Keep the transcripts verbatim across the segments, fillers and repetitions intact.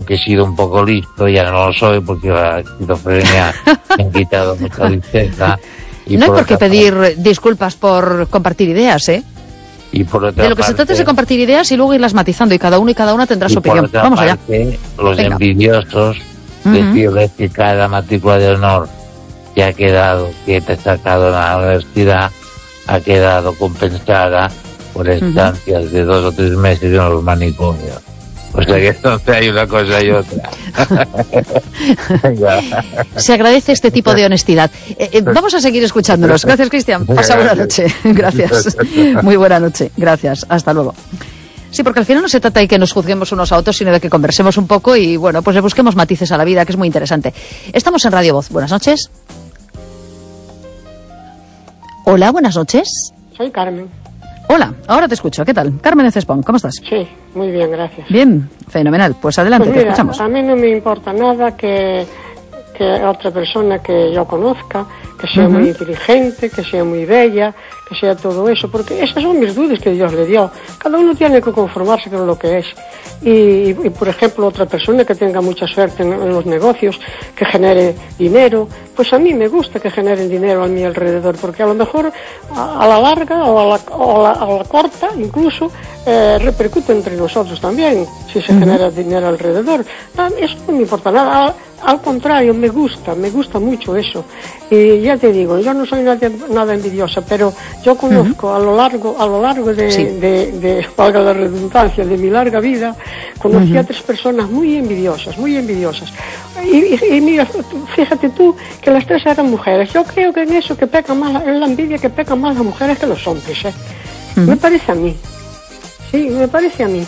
aunque he sido un poco listo, ya no lo soy porque la esquizofrenia me ha quitado mucha licencia. No hay por qué pedir disculpas por compartir ideas, ¿eh? Y por otra de lo que parte, se trata es de compartir ideas y luego irlas matizando, y cada uno y cada una tendrá su opinión. Vamos allá. Parte, los Venga. envidiosos, Uh-huh. decirles que cada matrícula de honor que ha quedado, que te ha sacado en la universidad, ha quedado compensada por estancias uh-huh. de dos o tres meses en los manicomios. O sea que entonces hay una cosa y otra. Se agradece este tipo de honestidad. Eh, eh, vamos a seguir escuchándonos. Gracias, Cristian. Pasa buena noche. Gracias. Muy buena noche. Gracias. Hasta luego. Sí, porque al final no se trata de que nos juzguemos unos a otros, sino de que conversemos un poco y, bueno, pues le busquemos matices a la vida, que es muy interesante. Estamos en Radio Voz. Buenas noches. Hola, buenas noches. Soy Carmen. Hola, ahora te escucho. ¿Qué tal? Carmen de Cespón, ¿cómo estás? Sí, muy bien, gracias. Bien, fenomenal. Pues adelante, pues mira, te escuchamos. A mí no me importa nada que, que otra persona que yo conozca, que sea uh-huh. muy inteligente, que sea muy bella, que sea todo eso, porque esas son virtudes que Dios le dio. Cada uno tiene que conformarse con lo que es. Y, y, y por ejemplo, otra persona que tenga mucha suerte en, en los negocios, que genere dinero, pues a mí me gusta que generen dinero a mi alrededor, porque a lo mejor a, a la larga o a la, o a la, a la corta incluso eh, repercute entre nosotros también, si se uh-huh. genera dinero alrededor. Ah, eso no me importa nada. Al, al contrario, me gusta, me gusta mucho eso. Y ya te digo, yo no soy nada, nada envidiosa, pero yo conozco uh-huh. a lo largo, a lo largo de, sí. de, de, valga la redundancia, de mi larga vida, conocí uh-huh. a tres personas muy envidiosas, muy envidiosas. Y, y, y mira, fíjate tú que las tres eran mujeres. Yo creo que en eso que pecan más, en la envidia que pecan más las mujeres que los hombres, ¿eh? Uh-huh. Me parece a mí. Sí, me parece a mí.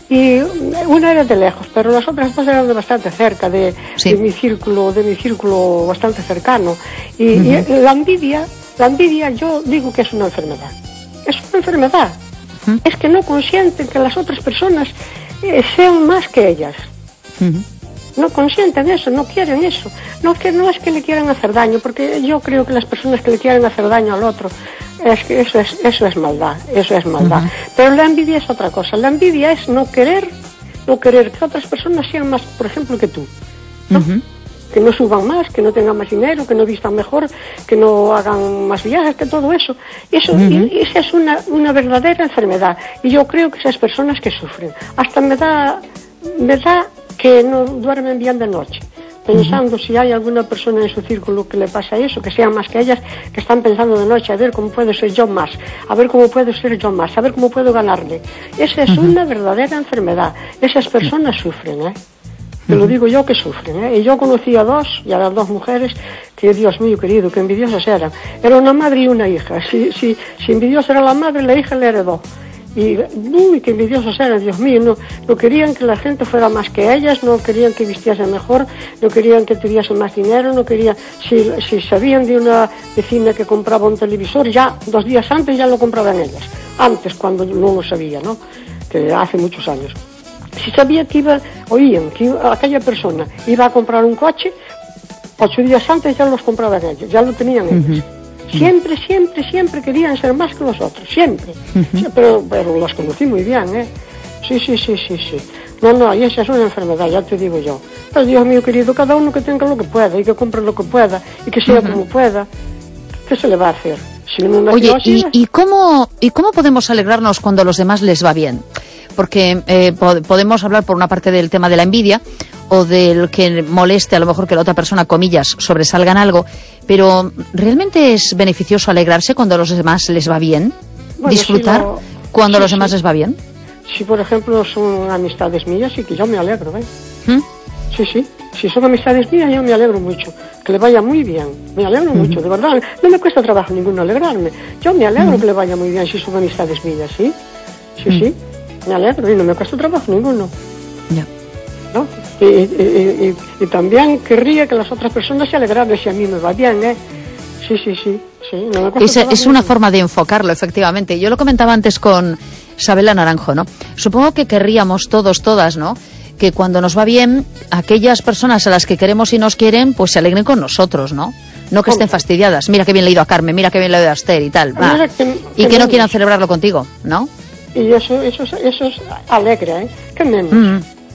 Y una era de lejos, pero las otras dos eran de bastante cerca, de, sí. de mi círculo, de mi círculo bastante cercano. Y, uh-huh. y la envidia, la envidia yo digo que es una enfermedad. Es una enfermedad. Uh-huh. Es que no consienten que las otras personas eh, sean más que ellas. Uh-huh. No consienten eso, no quieren eso. No, que no es que le quieran hacer daño, porque yo creo que las personas que le quieren hacer daño al otro, es que eso es, eso es maldad, eso es maldad. Uh-huh. Pero la envidia es otra cosa. La envidia es no querer, no querer que otras personas sean más, por ejemplo, que tú, ¿no? Uh-huh. Que no suban más, que no tengan más dinero, que no vistan mejor, que no hagan más viajes, que todo eso. Eso uh-huh. y, esa es una, una verdadera enfermedad. Y yo creo que esas personas que sufren, hasta me da, me da que no duermen bien de noche, pensando uh-huh. si hay alguna persona en su círculo que le pasa eso, que sean más que ellas, que están pensando de noche, a ver cómo puedo ser yo más, a ver cómo puedo ser yo más, a ver cómo puedo ganarle. Esa es uh-huh. una verdadera enfermedad. Esas personas sufren, ¿eh? Te lo digo yo que sufren, ¿eh? Y yo conocí a dos, y a las dos mujeres, que Dios mío querido, que envidiosas eran. Era una madre y una hija. Si, si, si envidiosa era la madre, la hija le heredó. Y, uy, qué envidiosos eran, Dios mío, no, no querían que la gente fuera más que ellas, no querían que vistiesen mejor, no querían que tuviesen más dinero, no querían, si, si sabían de una vecina que compraba un televisor, ya dos días antes ya lo compraban ellas, antes cuando no lo sabía, ¿no? Que hace muchos años. Si sabía que iba, oían que aquella persona iba a comprar un coche, ocho días antes ya los compraban ellos, ya lo tenían ellos. Uh-huh. Siempre, siempre, siempre querían ser más que los otros, siempre. Uh-huh. Sí, pero, pero los conocí muy bien, ¿eh? Sí, sí, sí, sí, sí. No, no, y esa es una enfermedad, ya te digo yo. Pero Dios mío querido, cada uno que tenga lo que pueda y que compre lo que pueda y que sea uh-huh. como pueda, ¿qué se le va a hacer? Si uno Oye, así, ¿y, y, cómo, ¿y cómo podemos alegrarnos cuando a los demás les va bien? Porque eh, po- podemos hablar por una parte del tema de la envidia o del que moleste a lo mejor que la otra persona, comillas, sobresalga en algo, pero ¿realmente es beneficioso alegrarse cuando a los demás les va bien? bueno, ¿Disfrutar si lo... cuando sí, a los demás sí. les va bien? Si por ejemplo son amistades mías, sí que yo me alegro, ¿eh? ¿Mm? Sí, sí. Si son amistades mías, yo me alegro mucho. Que le vaya muy bien. Me alegro uh-huh. mucho, de verdad. No me cuesta trabajo ninguno alegrarme. Yo me alegro uh-huh. que le vaya muy bien si son amistades mías, ¿sí? Sí, uh-huh. sí. Me alegro y no me cuesta trabajo ninguno. Ya. ¿No? Y, y, y, y también querría que las otras personas se alegraran si a mí me va bien, ¿eh? Sí, sí, sí. sí no me cuesta es es una forma de enfocarlo, efectivamente. Yo lo comentaba antes con Sabela Naranjo, ¿no? Supongo que querríamos todos, todas, ¿no?, que cuando nos va bien, aquellas personas a las que queremos y nos quieren, pues se alegren con nosotros, ¿no? No que estén fastidiadas. Mira que bien le he ido a Carmen, mira que bien le he ido a Esther y tal. Va. Que, y que que no quieran celebrarlo contigo, ¿no? Y eso, eso, eso es alegre, ¿eh? ¿Qué menos? Mm.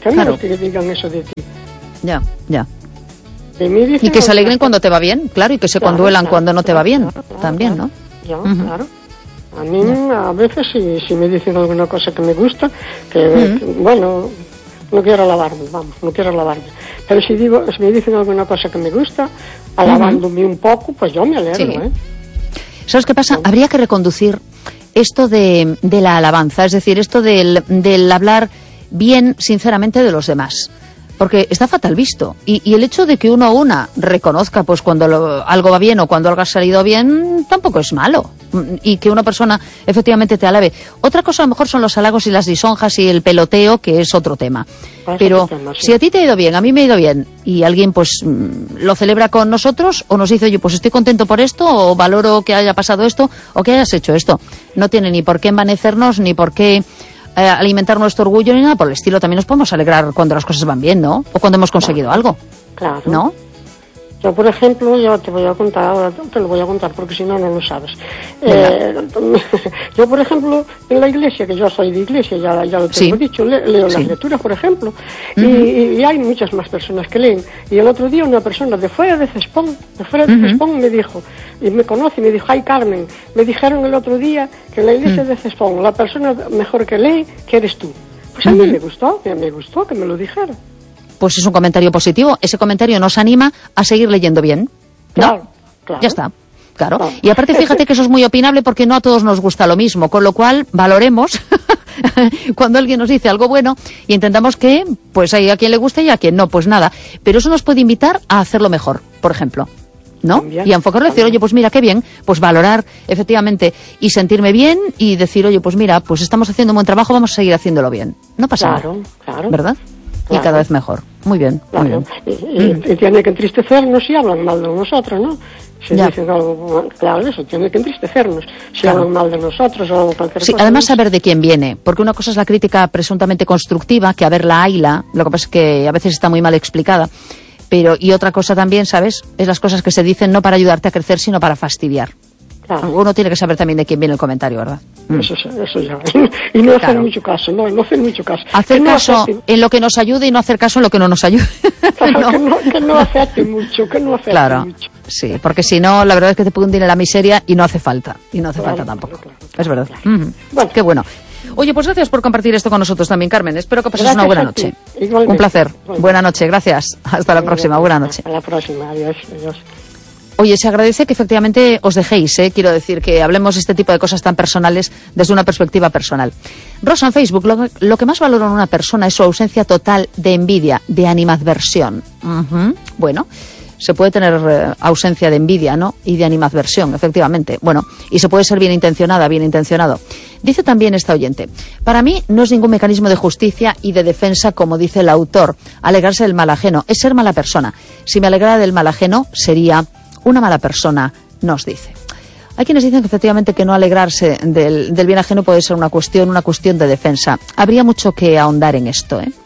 ¿Qué claro. más que digan eso de ti? Ya, ya. De mí dicen Y que se alegren algunas cuando te va bien, claro, y que se Claro, conduelan claro, cuando no te va bien, claro, claro, también, claro. ¿no? Ya, Ujú. claro. A mí a veces si, si me dicen alguna cosa que me gusta, que, Ujú. que, bueno, no quiero alabarme, vamos, no quiero alabarme. Pero si digo, si me dicen alguna cosa que me gusta, alabándome un poco, pues yo me alegro, Sí. ¿eh? ¿Sabes qué pasa? Habría que reconducir esto de, de la alabanza, es decir, esto del, del hablar bien, sinceramente, de los demás. Porque está fatal visto. Y, y el hecho de que uno o una reconozca pues cuando lo, algo va bien o cuando algo ha salido bien, tampoco es malo. Y que una persona efectivamente te alabe. Otra cosa a lo mejor son los halagos y las lisonjas y el peloteo, que es otro tema. Es Pero otro tema, sí. si a ti te ha ido bien, a mí me ha ido bien, y alguien pues mm, lo celebra con nosotros o nos dice, oye, pues estoy contento por esto, o valoro que haya pasado esto, o que hayas hecho esto. No tiene ni por qué envanecernos, ni por qué eh, alimentar nuestro orgullo, ni nada por el estilo. También nos podemos alegrar cuando las cosas van bien, ¿no? O cuando hemos conseguido algo, Claro. ¿no? Yo, por ejemplo, yo te voy a contar, ahora te lo voy a contar porque si no, no lo sabes. Eh, yo, por ejemplo, en la iglesia, que yo soy de iglesia, ya, ya lo tengo Sí. dicho, le, leo Sí. las lecturas, por ejemplo, Ujú. y, y hay muchas más personas que leen. Y el otro día una persona de fuera de Cespón, de fuera de Ujú. Cespón me dijo, y me conoce, y me dijo, ay Carmen, me dijeron el otro día que en la iglesia de Cespón la persona mejor que lee, que eres tú. Pues a mí Ujú. me gustó, me gustó que me lo dijera. Pues es un comentario positivo. Ese comentario nos anima a seguir leyendo bien, ¿no? Claro, claro. Ya está. Claro. Claro. Y aparte, fíjate que eso es muy opinable porque no a todos nos gusta lo mismo, con lo cual valoremos cuando alguien nos dice algo bueno y intentamos que, pues hay a quien le guste y a quien no, pues nada. Pero eso nos puede invitar a hacerlo mejor, por ejemplo, ¿no? También, Y a enfocarlo y decir, también. oye, pues mira, qué bien, pues valorar efectivamente y sentirme bien y decir, oye, pues mira, pues estamos haciendo un buen trabajo, vamos a seguir haciéndolo bien. No pasa Claro, nada, claro. ¿verdad? Y Claro. cada vez mejor. Muy bien, muy Claro, bien. y, y- y tiene que entristecernos si hablan mal de nosotros, ¿no? Si Ya. dicen algo, claro, eso tiene que entristecernos. Si Claro. hablan mal de nosotros o cualquier Sí, cosa. además ¿no? saber de quién viene, porque una cosa es la crítica presuntamente constructiva, que a ver la hayla, lo que pasa es que a veces está muy mal explicada, pero y otra cosa también, ¿sabes? Es las cosas que se dicen no para ayudarte a crecer, sino para fastidiar. Claro, Uno tiene que saber también de quién viene el comentario, ¿verdad? Mm. eso, eso ya. Y no hacer Claro. mucho caso, no, no hacer mucho caso. Hacer Que no caso afecte- en lo que nos ayude y no hacer caso en lo que no nos ayude. claro, ¿No? Que, no, que no afecte mucho, que no afecte Claro, mucho. sí, porque si no, la verdad es que te puede hundir en la miseria y no hace falta, y no hace Claro, falta tampoco. claro, claro, Es verdad. claro. Ujú. Bueno. Qué bueno. Oye, pues gracias por compartir esto con nosotros también, Carmen. Espero que pases Gracias una buena a ti. noche. Igualmente. Un placer. Igualmente. Buena noche, gracias. Hasta la próxima. Buena noche. Hasta la próxima, adiós, adiós. Oye, se agradece que efectivamente os dejéis, ¿eh? Quiero decir, que hablemos este tipo de cosas tan personales desde una perspectiva personal. Rosa en Facebook, lo, lo que más valoro en una persona es su ausencia total de envidia, de animadversión. Ujú. Bueno, se puede tener eh, ausencia de envidia, ¿no? Y de animadversión, efectivamente. Bueno, y se puede ser bien intencionada, bien intencionado. Dice también esta oyente, para mí no es ningún mecanismo de justicia y de defensa, como dice el autor, alegrarse del mal ajeno, es ser mala persona. Si me alegrara del mal ajeno, sería una mala persona, nos dice. Hay quienes dicen que efectivamente que no alegrarse del, del bien ajeno puede ser una cuestión, una cuestión de defensa. Habría mucho que ahondar en esto, ¿eh?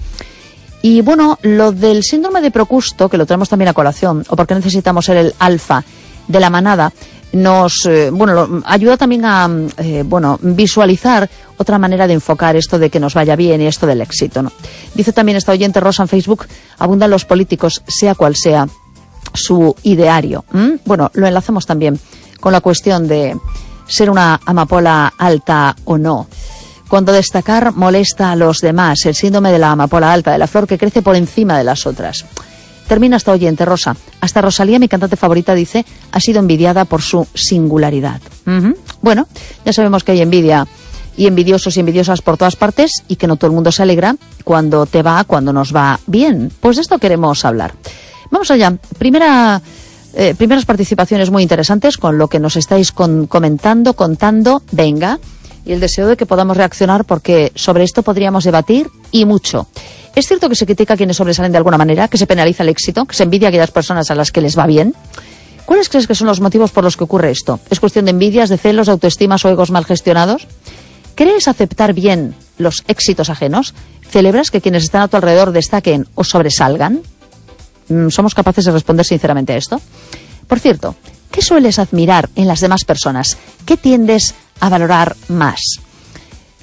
Y bueno, lo del síndrome de Procusto, que lo traemos también a colación, o porque necesitamos ser el alfa de la manada, nos eh, bueno lo, ayuda también a eh, bueno visualizar otra manera de enfocar esto de que nos vaya bien y esto del éxito, ¿no? Dice también esta oyente Rosa en Facebook, abundan los políticos, sea cual sea su ideario. ¿Mm? Bueno, lo enlazamos también con la cuestión de ser una amapola alta o no. Cuando destacar molesta a los demás, el síndrome de la amapola alta, de la flor que crece por encima de las otras. Termina esta oyente, Rosa. Hasta Rosalía, mi cantante favorita, dice, ha sido envidiada por su singularidad. Uh-huh. Bueno, ya sabemos que hay envidia y envidiosos y envidiosas por todas partes y que no todo el mundo se alegra cuando te va, cuando nos va bien. Pues de esto queremos hablar. Vamos allá. Primera, eh, primeras participaciones muy interesantes con lo que nos estáis con, comentando, contando. Venga. Y el deseo de que podamos reaccionar porque sobre esto podríamos debatir y mucho. ¿Es cierto que se critica a quienes sobresalen de alguna manera, que se penaliza el éxito, que se envidia a aquellas personas a las que les va bien? ¿Cuáles crees que son los motivos por los que ocurre esto? ¿Es cuestión de envidias, de celos, de autoestimas o egos mal gestionados? ¿Crees aceptar bien los éxitos ajenos? ¿Celebras que quienes están a tu alrededor destaquen o sobresalgan? ¿Somos capaces de responder sinceramente a esto? Por cierto, ¿qué sueles admirar en las demás personas? ¿Qué tiendes a valorar más?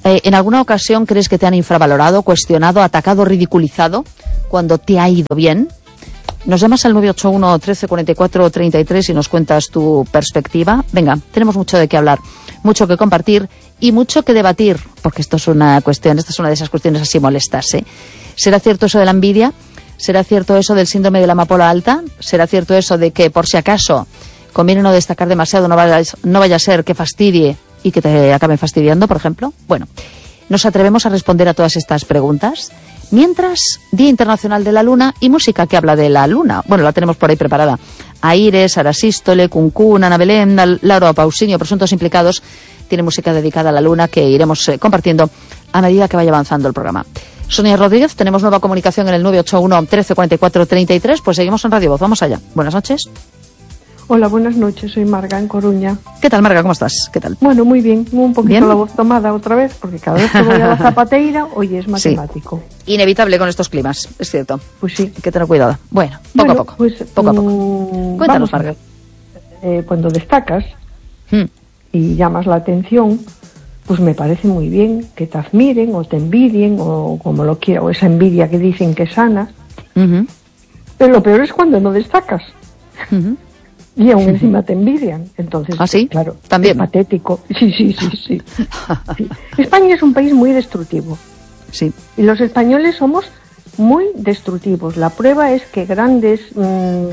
Eh, ¿En alguna ocasión crees que te han infravalorado, cuestionado, atacado, ridiculizado cuando te ha ido bien? Nos llamas al nueve ocho uno, trece, cuarenta y cuatro, treinta y tres y nos cuentas tu perspectiva. Venga, tenemos mucho de qué hablar, mucho que compartir y mucho que debatir, porque esto es una cuestión, esta es una de esas cuestiones así molestas, ¿eh? ¿Será cierto eso de la envidia? ¿Será cierto eso del síndrome de la amapola alta? ¿Será cierto eso de que, por si acaso, conviene no destacar demasiado, no vaya, no vaya a ser que fastidie y que te acaben fastidiando, por ejemplo? Bueno, nos atrevemos a responder a todas estas preguntas. Mientras, Día Internacional de la Luna y música que habla de la Luna. Bueno, la tenemos por ahí preparada. Aires, Sara Sístole, Cuncún, Ana Belén, Laura Pausini, presuntos implicados. Tiene música dedicada a la Luna que iremos eh, compartiendo a medida que vaya avanzando el programa. Sonia Rodríguez, tenemos nueva comunicación en el nueve ocho uno, trece, cuarenta y cuatro, treinta y tres. Pues seguimos en Radio Voz. Vamos allá. Buenas noches. Hola, buenas noches, soy Marga, en Coruña. ¿Qué tal, Marga? ¿Cómo estás? ¿Qué tal? Bueno, muy bien, un poquito ¿Bien? La voz tomada otra vez, porque cada vez que voy a la zapateira, oye, es matemático. Sí. Inevitable con estos climas, es cierto. Pues sí. Hay que tener cuidado. Bueno, poco bueno, a poco. Pues, poco a poco. Mmm, Cuéntanos, vamos a Marga. ver. Eh, cuando destacas Hmm. y llamas la atención, pues me parece muy bien que te admiren o te envidien o como lo quiera, o esa envidia que dicen que es sana. Uh-huh. Pero lo peor es cuando no destacas. Uh-huh. Y aún encima te envidian. Entonces, ¿Ah, sí? claro, ¿También? es patético. Sí, sí, sí, sí, sí. España es un país muy destructivo. Sí. Y los españoles somos muy destructivos. La prueba es que grandes mmm,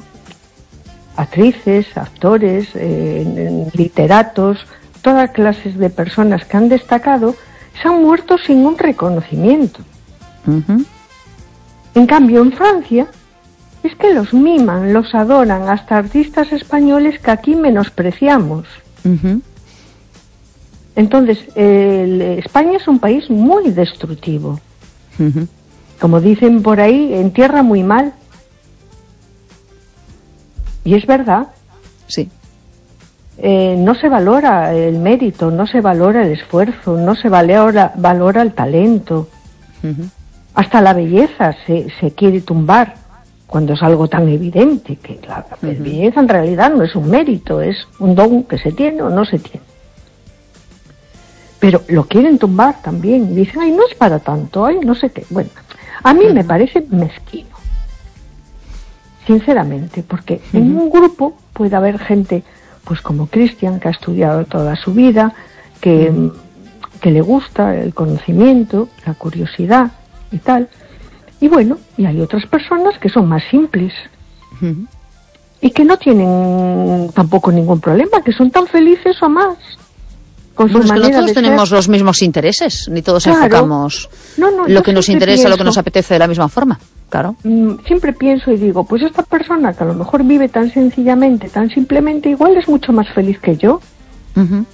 actrices, actores, eh, literatos, todas clases de personas que han destacado, se han muerto sin un reconocimiento. Uh-huh. En cambio, en Francia, es que los miman, los adoran, hasta artistas españoles que aquí menospreciamos. Uh-huh. Entonces, el, España es un país muy destructivo. Uh-huh. Como dicen por ahí, entierra muy mal. Y es verdad. Sí. Eh, no se valora el mérito, no se valora el esfuerzo, no se valora, valora el talento. Uh-huh. Hasta la belleza se, se quiere tumbar. Cuando es algo tan evidente, que la uh-huh. belleza en realidad no es un mérito, es un don que se tiene o no se tiene. Pero lo quieren tumbar también, dicen, ay, no es para tanto, ay, no sé qué. Bueno, a mí uh-huh. me parece mezquino, sinceramente, porque uh-huh. en un grupo puede haber gente, pues como Cristian, que ha estudiado toda su vida, que, uh-huh. que le gusta el conocimiento, la curiosidad y tal. Y bueno, y hay otras personas que son más simples uh-huh. y que no tienen tampoco ningún problema, que son tan felices o más. Con su bueno, es que no manera todos de tenemos ser. Los mismos intereses, ni todos Claro. enfocamos no, no, lo que nos interesa, pienso, lo que nos apetece de la misma forma. Claro. Mmm, siempre pienso y digo, pues esta persona que a lo mejor vive tan sencillamente, tan simplemente, igual es mucho más feliz que yo. Uh-huh.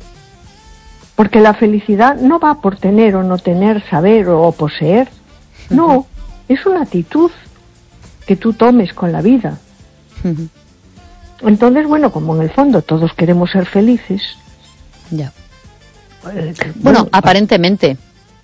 Porque la felicidad no va por tener o no tener, saber o poseer. Uh-huh. No. Es una actitud que tú tomes con la vida. Uh-huh. Entonces, bueno, como en el fondo todos queremos ser felices. Ya. Eh, que, bueno, bueno, aparentemente.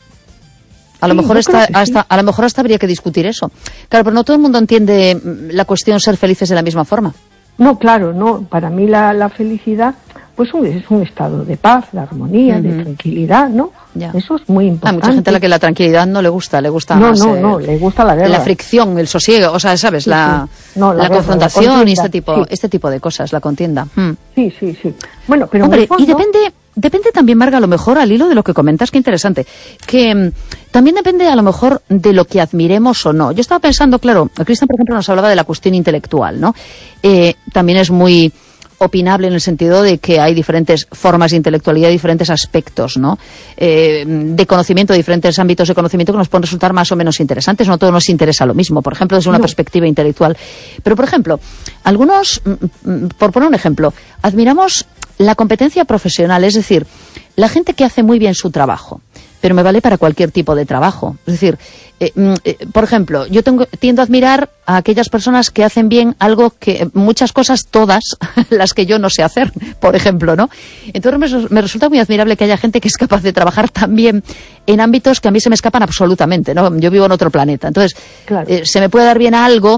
A lo sí, mejor hasta, hasta, sí. a lo mejor hasta habría que discutir eso. Claro, pero no todo el mundo entiende la cuestión ser felices de la misma forma. No, claro, no. Para mí la, la felicidad, pues un, es un estado de paz, de armonía, uh-huh. de tranquilidad, ¿no? Ya. Eso es muy importante. Hay mucha gente a la que la tranquilidad no le gusta, le gusta no, más no, eh, no, le gusta la guerra. La fricción, el sosiego, o sea, ¿sabes? Sí, la, sí. No, la, la guerra, confrontación la y este tipo, sí. este tipo de cosas, la contienda. Hmm. Sí, sí, sí. Bueno, pero Hombre, en el fondo... y depende, depende también, Marga, a lo mejor al hilo de lo que comentas, qué interesante, que mm, también depende a lo mejor de lo que admiremos o no. Yo estaba pensando, claro, Cristian, por ejemplo, nos hablaba de la cuestión intelectual, ¿no? Eh, también es muy opinable en el sentido de que hay diferentes formas de intelectualidad, diferentes aspectos, ¿no? Eh, de conocimiento, diferentes ámbitos de conocimiento que nos pueden resultar más o menos interesantes. No todo nos interesa lo mismo, por ejemplo, desde una no. perspectiva intelectual. Pero, por ejemplo, algunos, por poner un ejemplo, admiramos la competencia profesional, es decir, la gente que hace muy bien su trabajo, pero me vale para cualquier tipo de trabajo. Es decir, eh, eh, por ejemplo, yo tengo, tiendo a admirar a aquellas personas que hacen bien algo que, muchas cosas, todas, las que yo no sé hacer, por ejemplo, ¿no? Entonces me, me resulta muy admirable que haya gente que es capaz de trabajar también en ámbitos que a mí se me escapan absolutamente, ¿no? Yo vivo en otro planeta. Entonces, claro. eh, se me puede dar bien a algo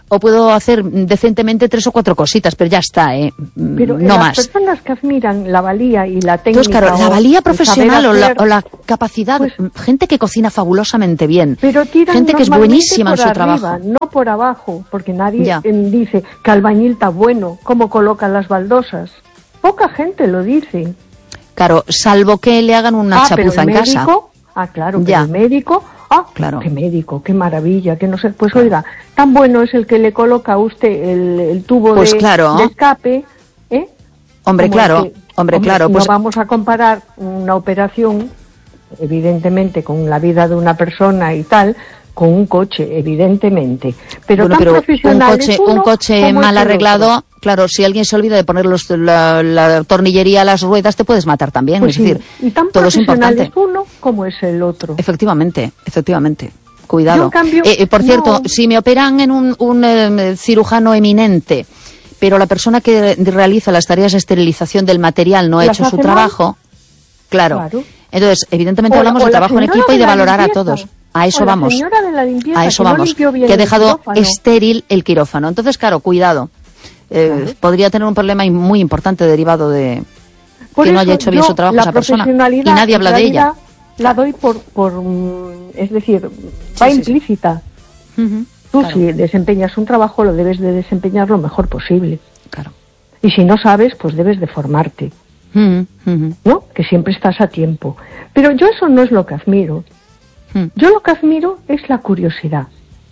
o puedo hacer decentemente tres o cuatro cositas, pero ya está, ¿eh? Pero no las más. personas que admiran la valía y la técnica... Entonces, claro, la valía profesional o la, o la capacidad, pues, gente que cocina fabulosamente bien, pero tiran gente que es buenísima en su arriba, trabajo. No por abajo, porque nadie Ya. dice que albañil está bueno, cómo colocan las baldosas. Poca gente lo dice. Claro, salvo que le hagan una ah, chapuza pero el en médico, casa. Ah, claro, Ya. pero el médico... Ah, claro. qué médico, qué maravilla, que no sé... Pues oiga, tan bueno es el que le coloca a usted el, el tubo Pues de, claro. de escape, ¿eh? Hombre, Como claro, el que- hombre, claro. No Pues vamos a comparar una operación, evidentemente, con la vida de una persona y tal, con un coche, evidentemente. Pero bueno, tan pero un profesional coche, es uno un coche como mal es el arreglado, otro. claro, si alguien se olvida de poner los, la, la tornillería a las ruedas, te puedes matar también. Pues es sí, decir, y tan todo es profesional importante. es uno como es el otro. Efectivamente, efectivamente. Cuidado. Yo, en cambio, Eh, eh, por no- cierto, si me operan en un, un eh, cirujano eminente, pero la persona que realiza las tareas de esterilización del material no ha ¿Las hecho su hace mal? trabajo, claro. Claro. Entonces, evidentemente O la- hablamos o de la trabajo en señora equipo y de de la valorar a limpieza. todos. A eso O la vamos. señora de la limpieza A eso que no vamos. limpió bien que ha el dejado quirófano. estéril el quirófano. Entonces, claro, cuidado. Eh, Claro. Podría tener un problema muy importante derivado de Por que no eso haya hecho bien yo su trabajo la esa persona. Y profesionalidad, nadie en habla de ella. realidad, La doy por, por mm, es decir, Sí, va sí, sí. implícita. Ujú, Tú claro, si desempeñas un trabajo lo debes de desempeñar lo mejor posible. claro. Y si no sabes, pues debes de formarte, Ujú, ujú, ¿no? Que siempre estás a tiempo. Pero yo eso no es lo que admiro. ujú. Yo lo que admiro es la curiosidad.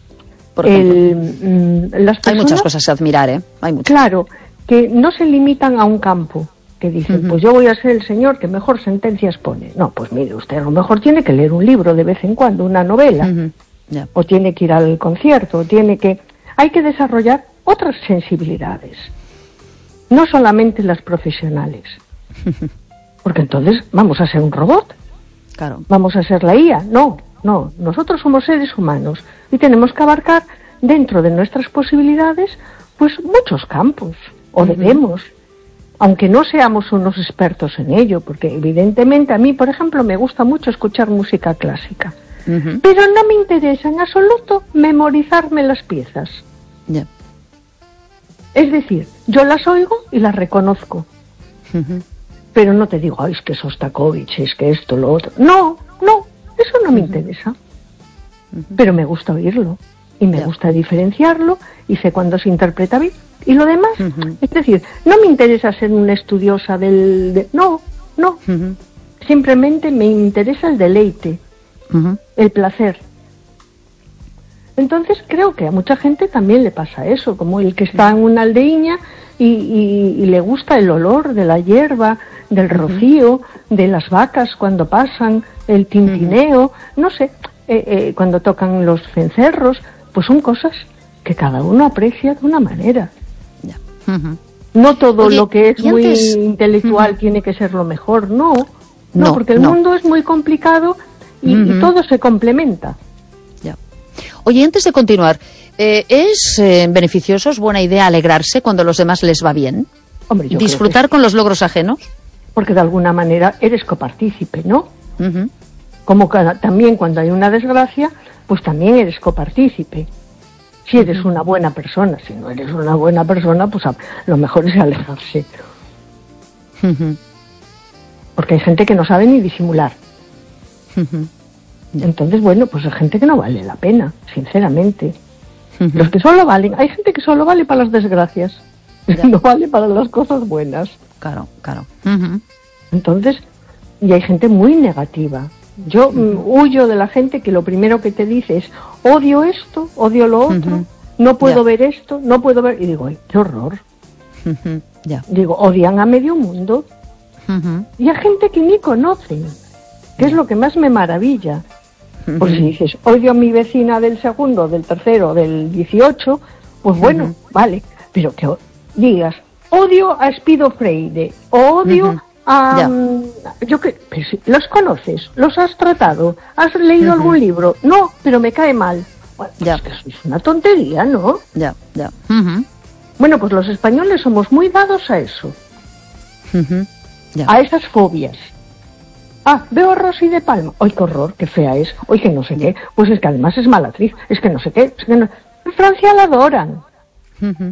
Por ejemplo. El, mm, las Hay personas, muchas cosas a admirar, ¿eh? Hay muchas. claro, que no se limitan a un campo, que dicen, Ujú. pues yo voy a ser el señor que mejor sentencias pone. No, pues mire, usted a lo mejor tiene que leer un libro de vez en cuando, una novela, Ujú, ya. o tiene que ir al concierto, o tiene que... Hay que desarrollar otras sensibilidades, no solamente las profesionales, porque entonces vamos a ser un robot, Claro. vamos a ser la I A. No, no, nosotros somos seres humanos y tenemos que abarcar dentro de nuestras posibilidades pues muchos campos, o debemos, aunque no seamos unos expertos en ello, porque evidentemente a mí, por ejemplo, me gusta mucho escuchar música clásica, Ujú, pero no me interesa en absoluto memorizarme las piezas. ya. Es decir, yo las oigo y las reconozco, Ujú, pero no te digo, ay, es que Sostakovich, es que esto, lo otro. No, no, eso no me interesa. Pero me gusta oírlo y me Ya. gusta diferenciarlo y sé cuándo se interpreta bien. Y lo demás, Ujú. es decir, no me interesa ser una estudiosa del... de- no, no, ujú, simplemente me interesa el deleite, ujú. el placer. Entonces creo que a mucha gente también le pasa eso, como el que está en una aldeiña y, y- y le gusta el olor de la hierba, del rocío, de las vacas cuando pasan, el tintineo, no sé, eh, eh, cuando tocan los cencerros, pues son cosas que cada uno aprecia de una manera. Ya. Ujú. No todo Oye, lo que es y muy antes- intelectual Ujú. tiene que ser lo mejor, no, no, No, porque el no. mundo es muy complicado y, y Ujú. todo se complementa. Ya. Oye, antes de continuar, eh, ¿es eh, beneficioso, es buena idea alegrarse cuando a los demás les va bien? Hombre, yo creo que ¿Disfrutar sí, con los logros ajenos? porque de alguna manera eres copartícipe, ¿no? Ujú, Como cada- también cuando hay una desgracia, pues también eres copartícipe. Si eres una buena persona, si no eres una buena persona, pues a- lo mejor es alejarse. ujú, Porque hay gente que no sabe ni disimular. ujú, Entonces, bueno, pues hay gente que no vale la pena, sinceramente. ujú. Los que solo valen, hay gente que solo vale para las desgracias, Ya. no vale para las cosas buenas. Claro, claro. Ujú, Entonces, y hay gente muy negativa. Yo mm, huyo de la gente que lo primero que te dice es, odio esto, odio lo otro, Ujú. no puedo Ya. ver esto, no puedo ver... Y digo, ay, qué horror. ujú, ya. Digo, odian a medio mundo. Ujú, Y a gente que ni conocen, que es lo que más me maravilla. Pues si ujú. dices, odio a mi vecina del segundo, del tercero, del dieciocho, pues bueno, Ujú. vale. Pero que o- digas, odio a Spido Freire, odio Ujú. a... Ya. mm, yo que, pero si los conoces, los has tratado, has leído Ujú. algún libro, no, pero me cae mal. Bueno, pues Ya. es que eso es una tontería, ¿no? Ya, ya. Ujú, Bueno, pues los españoles somos muy dados a eso, ujú, ya. a esas fobias. Ah, veo a Rosy de Palma. ¡Ay, qué horror, qué fea es! ¡Ay, que no sé qué! Pues es que además es mala actriz. Es que no sé qué. Es que no... En Francia la adoran. Uh-huh.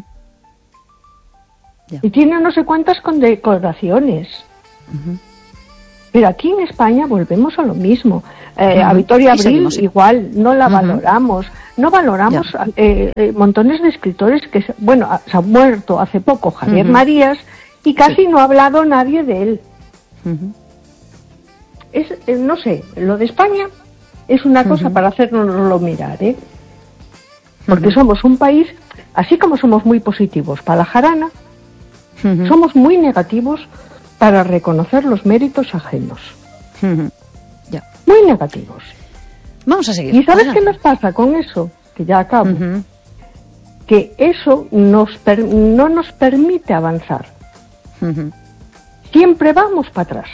Y tiene no sé cuántas condecoraciones. Uh-huh. Pero aquí en España volvemos a lo mismo. Eh, uh-huh. A Victoria Abril seguimos, igual, no la uh-huh. valoramos. No valoramos eh, eh, montones de escritores que, se, bueno, se ha muerto hace poco Javier uh-huh. Marías y casi sí. no ha hablado nadie de él. Uh-huh. Es, eh, no sé, lo de España es una cosa uh-huh. para hacernoslo mirar, ¿eh? Porque uh-huh. somos un país, así como somos muy positivos para la jarana, uh-huh. somos muy negativos para reconocer los méritos ajenos. Uh-huh. Ya. Muy negativos. Vamos a seguir. ¿Y sabes qué nos pasa con eso? Que ya acabo. Uh-huh. Que eso nos per- no nos permite avanzar. Uh-huh. Siempre vamos para atrás.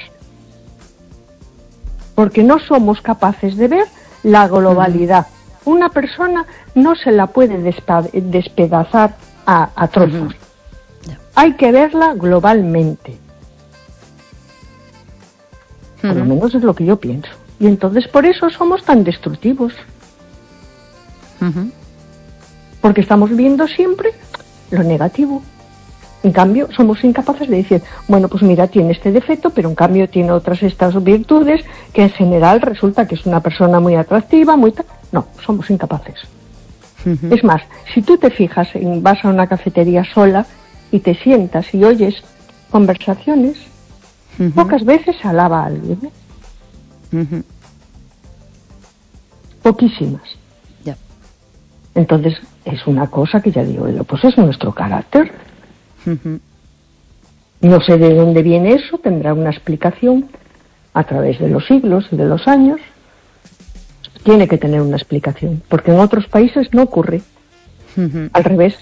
Porque no somos capaces de ver la globalidad. Uh-huh. Una persona no se la puede despa- despedazar a, a trozos. Uh-huh. Yeah. Hay que verla globalmente. Uh-huh. Por lo menos es lo que yo pienso. Y entonces por eso somos tan destructivos. Uh-huh. Porque estamos viendo siempre lo negativo. En cambio, somos incapaces de decir, bueno, pues mira, tiene este defecto, pero en cambio tiene otras estas virtudes, que en general resulta que es una persona muy atractiva, muy... Ta- no, somos incapaces. Uh-huh. Es más, si tú te fijas, en, vas a una cafetería sola y te sientas y oyes conversaciones, uh-huh. pocas veces se alaba a alguien, ¿eh? Uh-huh. Poquísimas. Yeah. Entonces es una cosa que ya digo, pues es nuestro carácter. Uh-huh. No sé de dónde viene eso, tendrá una explicación a través de los siglos, de los años. Tiene que tener una explicación, porque en otros países no ocurre. Uh-huh. Al revés.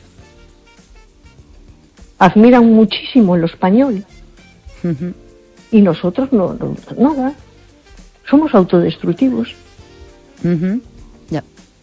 Admiran muchísimo lo español. Uh-huh. Y nosotros no, no, nada. Somos autodestructivos. Uh-huh. Yeah.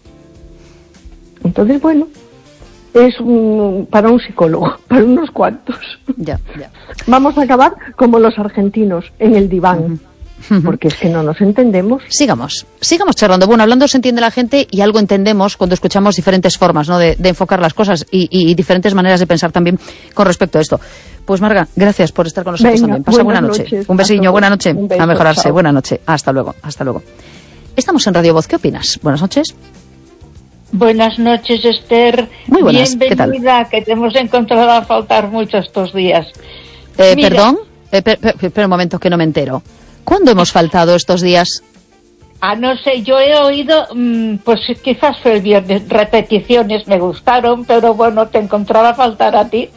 Entonces, bueno, es un, para un psicólogo, para unos cuantos. Ya, ya. Vamos a acabar como los argentinos, en el diván. Uh-huh. Porque es que no nos entendemos. Sigamos, sigamos charlando. Bueno, hablando se entiende la gente y algo entendemos cuando escuchamos diferentes formas, ¿no?, de, de enfocar las cosas y, y, y diferentes maneras de pensar también con respecto a esto. Pues Marga, gracias por estar con nosotros. Venga, también. Pasa buena noche. Noches, un besiño, buena noche. Un beso, a mejorarse. Chao. Buena noche. Hasta luego, hasta luego. Estamos en Radio Voz. ¿Qué opinas? Buenas noches. Buenas noches, Esther. Muy buenas. Bienvenida, que te hemos encontrado a faltar mucho estos días. Eh, perdón, eh, per, per, per, per un momento que no me entero. ¿Cuándo hemos faltado estos días? Ah, no sé, yo he oído, mmm, pues quizás fue el viernes, repeticiones me gustaron, pero bueno, te encontraba a faltar a ti.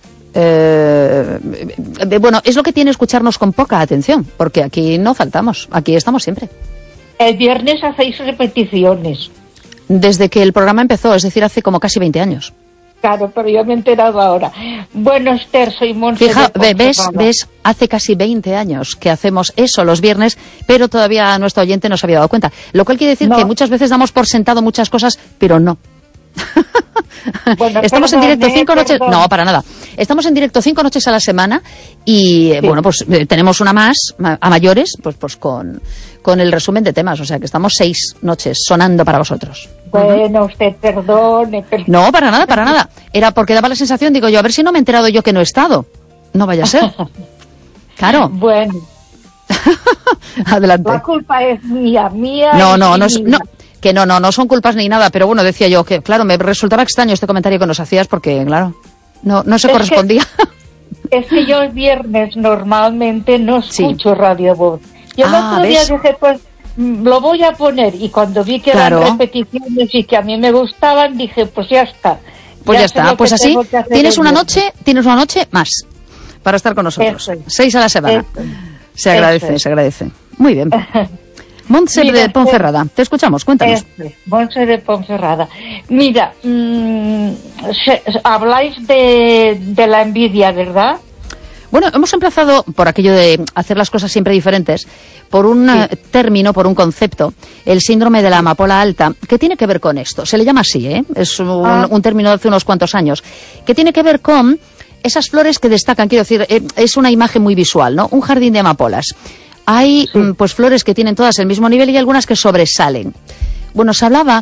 Eh, bueno, es lo que tiene escucharnos con poca atención, porque aquí no faltamos, aquí estamos siempre. El viernes hacéis repeticiones. Desde que el programa empezó, es decir, hace como casi veinte años. Claro, pero yo me he enterado ahora. Bueno, Esther, soy Monse. Fija, ves, ves, hace casi veinte años que hacemos eso los viernes, pero todavía nuestro oyente no se había dado cuenta. Lo cual quiere decir no. que muchas veces damos por sentado muchas cosas, pero no. Bueno, estamos perdone, en directo cinco noches, perdón. no, para nada. Estamos en directo cinco noches a la semana y sí. bueno, pues eh, tenemos una más a mayores, pues, pues con, con el resumen de temas, o sea que estamos seis noches sonando para vosotros. Bueno, uh-huh. usted perdone, perdone. No, para nada, para nada. Era porque daba la sensación, digo yo, a ver si no me he enterado yo que no he estado. No vaya a ser. Claro. Bueno. Adelante. La culpa es mía, mía. No, no, no, es, no. Que no, no, no son culpas ni nada, pero bueno, decía yo que, claro, me resultaba extraño este comentario que nos hacías porque, claro, no, no se es correspondía. Que, es que yo el viernes normalmente no escucho sí. Radio Voz. Yo el ah, otro día ¿ves? dije, pues, lo voy a poner, y cuando vi que claro. eran repeticiones y que a mí me gustaban, dije, pues ya está. Pues ya, ya está, pues así, tienes una noche, tienes una noche más para estar con nosotros. Es. Seis a la semana. Eso. Se agradece, es. se agradece. Muy bien. Montse de Ponferrada, te escuchamos, cuéntanos. Este, Montse de Ponferrada. Mira, mmm, se, habláis de, de la envidia, ¿verdad? Bueno, hemos emplazado, por aquello de hacer las cosas siempre diferentes, por un sí. uh, término, por un concepto, el síndrome de la amapola alta, que tiene que ver con esto. Se le llama así, ¿eh? Es un, ah. un término de hace unos cuantos años, que tiene que ver con esas flores que destacan, quiero decir, eh, es una imagen muy visual, ¿no? Un jardín de amapolas. Hay sí. pues flores que tienen todas el mismo nivel y algunas que sobresalen. Bueno, se hablaba,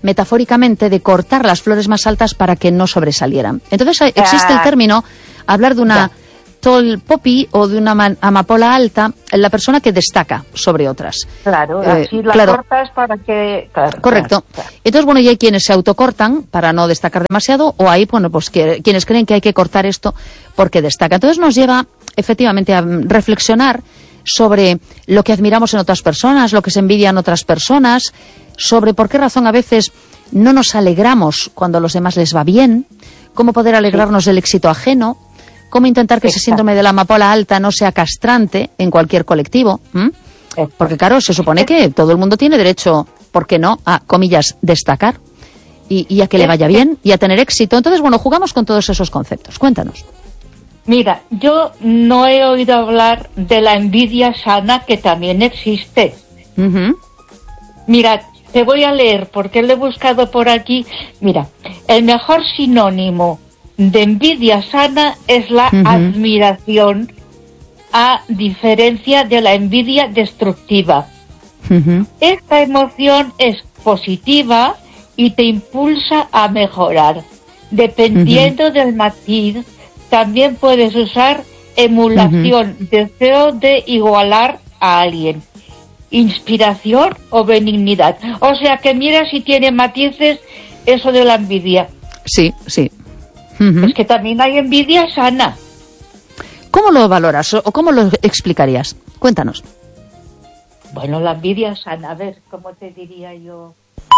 metafóricamente, de cortar las flores más altas para que no sobresalieran. Entonces existe el término, hablar de una ya. tall poppy o de una amapola alta, la persona que destaca sobre otras. Claro, eh, así la claro. cortas para que... Claro, Correcto. Claro. Entonces, bueno, y hay quienes se autocortan para no destacar demasiado, o hay, bueno, pues que, quienes creen que hay que cortar esto porque destaca. Entonces nos lleva, efectivamente, a reflexionar sobre lo que admiramos en otras personas, lo que se envidian otras personas, sobre por qué razón a veces no nos alegramos cuando a los demás les va bien, cómo poder alegrarnos sí. del éxito ajeno, cómo intentar que Exacto. ese síndrome de la amapola alta no sea castrante en cualquier colectivo. ¿Mm? Porque, claro, se supone que todo el mundo tiene derecho, ¿por qué no?, a, comillas, destacar y, y a que le vaya bien y a tener éxito. Entonces, bueno, jugamos con todos esos conceptos. Cuéntanos. Mira, yo no he oído hablar de la envidia sana, que también existe. Uh-huh. Mira, te voy a leer porque lo he buscado por aquí. Mira, el mejor sinónimo de envidia sana es la uh-huh. admiración, a diferencia de la envidia destructiva. Uh-huh. Esta emoción es positiva y te impulsa a mejorar. Dependiendo uh-huh. del matiz, también puedes usar emulación, uh-huh. deseo de igualar a alguien, inspiración o benignidad. O sea que mira si tiene matices eso de la envidia. Sí, sí. Uh-huh. Es que también hay envidia sana. ¿Cómo lo valoras o cómo lo explicarías? Cuéntanos. Bueno, la envidia sana, a ver, ¿cómo te diría yo?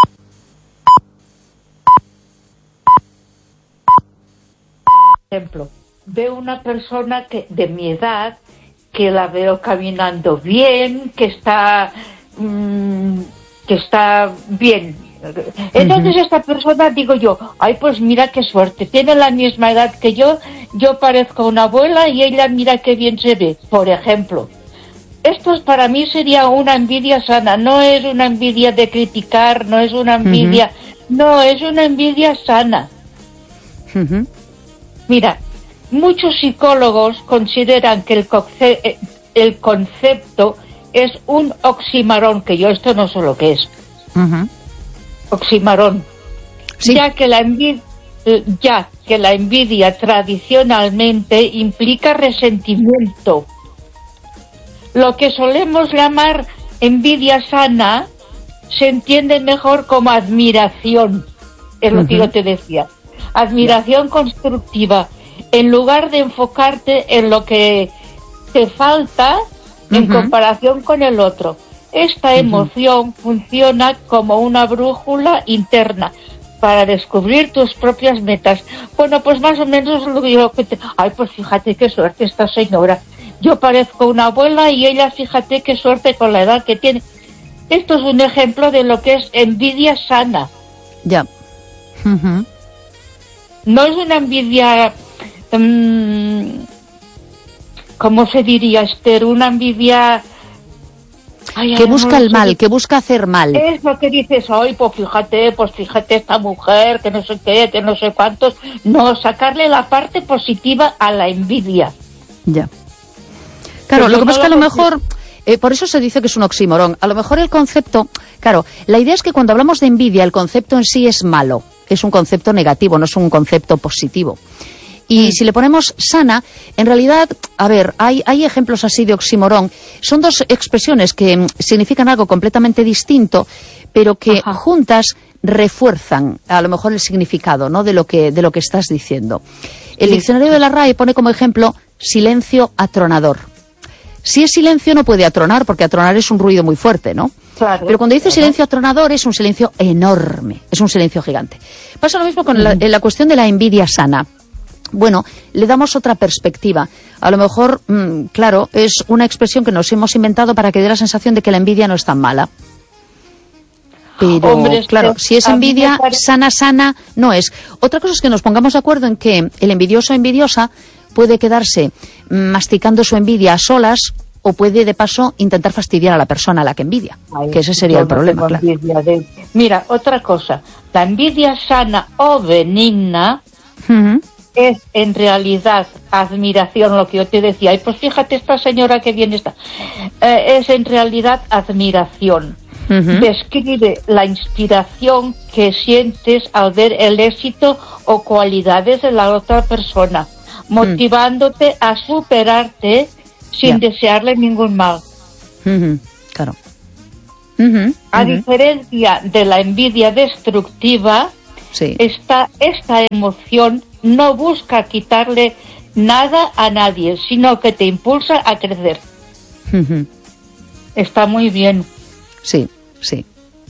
Por ejemplo, veo una persona que de mi edad, que la veo caminando bien, que está mmm, que está bien. Entonces uh-huh. esta persona, digo yo, ay, pues mira qué suerte, tiene la misma edad que yo, yo parezco una abuela y ella mira qué bien se ve, por ejemplo. Esto para mí sería una envidia sana, no es una envidia de criticar, no es una envidia, uh-huh. no, es una envidia sana. Uh-huh. Mira, muchos psicólogos consideran que el, conce- el concepto es un oxímoron, que yo esto no sé lo que es. Uh-huh. Oxímoron, sí. ya que la envidia, ya que la envidia tradicionalmente implica resentimiento. Lo que solemos llamar envidia sana se entiende mejor como admiración, es lo uh-huh. que yo te decía, admiración yeah. constructiva, en lugar de enfocarte en lo que te falta uh-huh. en comparación con el otro. Esta emoción uh-huh. funciona como una brújula interna para descubrir tus propias metas. Bueno, pues más o menos lo que yo... Te... Ay, pues fíjate qué suerte esta señora. Yo parezco una abuela y ella, fíjate qué suerte con la edad que tiene. Esto es un ejemplo de lo que es envidia sana. Ya. Uh-huh. No es una envidia... Um, ¿Cómo se diría, Esther? Una envidia... Ay, que busca no el mal, que busca hacer mal. Es lo que dices hoy, pues fíjate, pues fíjate esta mujer, que no sé qué, que no sé cuántos. No, sacarle la parte positiva a la envidia. Ya. Claro, lo que pasa es que a lo mejor, eh, por eso se dice que es un oxímoron. A lo mejor el concepto, claro, la idea es que cuando hablamos de envidia, el concepto en sí es malo. Es un concepto negativo, no es un concepto positivo. Y si le ponemos sana, en realidad, a ver, hay, hay ejemplos así de oxímoron. Son dos expresiones que mm, significan algo completamente distinto, pero que Ajá. juntas refuerzan a lo mejor el significado, ¿no?, de lo que, de lo que estás diciendo. El sí. diccionario de la R A E pone como ejemplo silencio atronador. Si es silencio no puede atronar, porque atronar es un ruido muy fuerte, ¿no? Claro, pero cuando dice claro. silencio atronador es un silencio enorme, es un silencio gigante. Pasa lo mismo con la, la cuestión de la envidia sana. Bueno, le damos otra perspectiva. A lo mejor, mmm, claro, es una expresión que nos hemos inventado para que dé la sensación de que la envidia no es tan mala. Pero, Hombre, claro, si es envidia parece... sana, sana, no es. Otra cosa es que nos pongamos de acuerdo en que el envidioso o envidiosa puede quedarse masticando su envidia a solas o puede, de paso, intentar fastidiar a la persona a la que envidia. Ay, que ese sería el problema, claro. De... Mira, otra cosa. La envidia sana o benigna... Uh-huh. es en realidad admiración, lo que yo te decía. Y pues fíjate esta señora que bien está. Eh, es en realidad admiración. Uh-huh. Describe la inspiración que sientes al ver el éxito o cualidades de la otra persona, motivándote uh-huh. a superarte sin yeah. desearle ningún mal. Uh-huh. Claro. Uh-huh. A uh-huh. diferencia de la envidia destructiva, sí. esta, esta emoción no busca quitarle nada a nadie, sino que te impulsa a crecer. Uh-huh. Está muy bien. Sí, sí.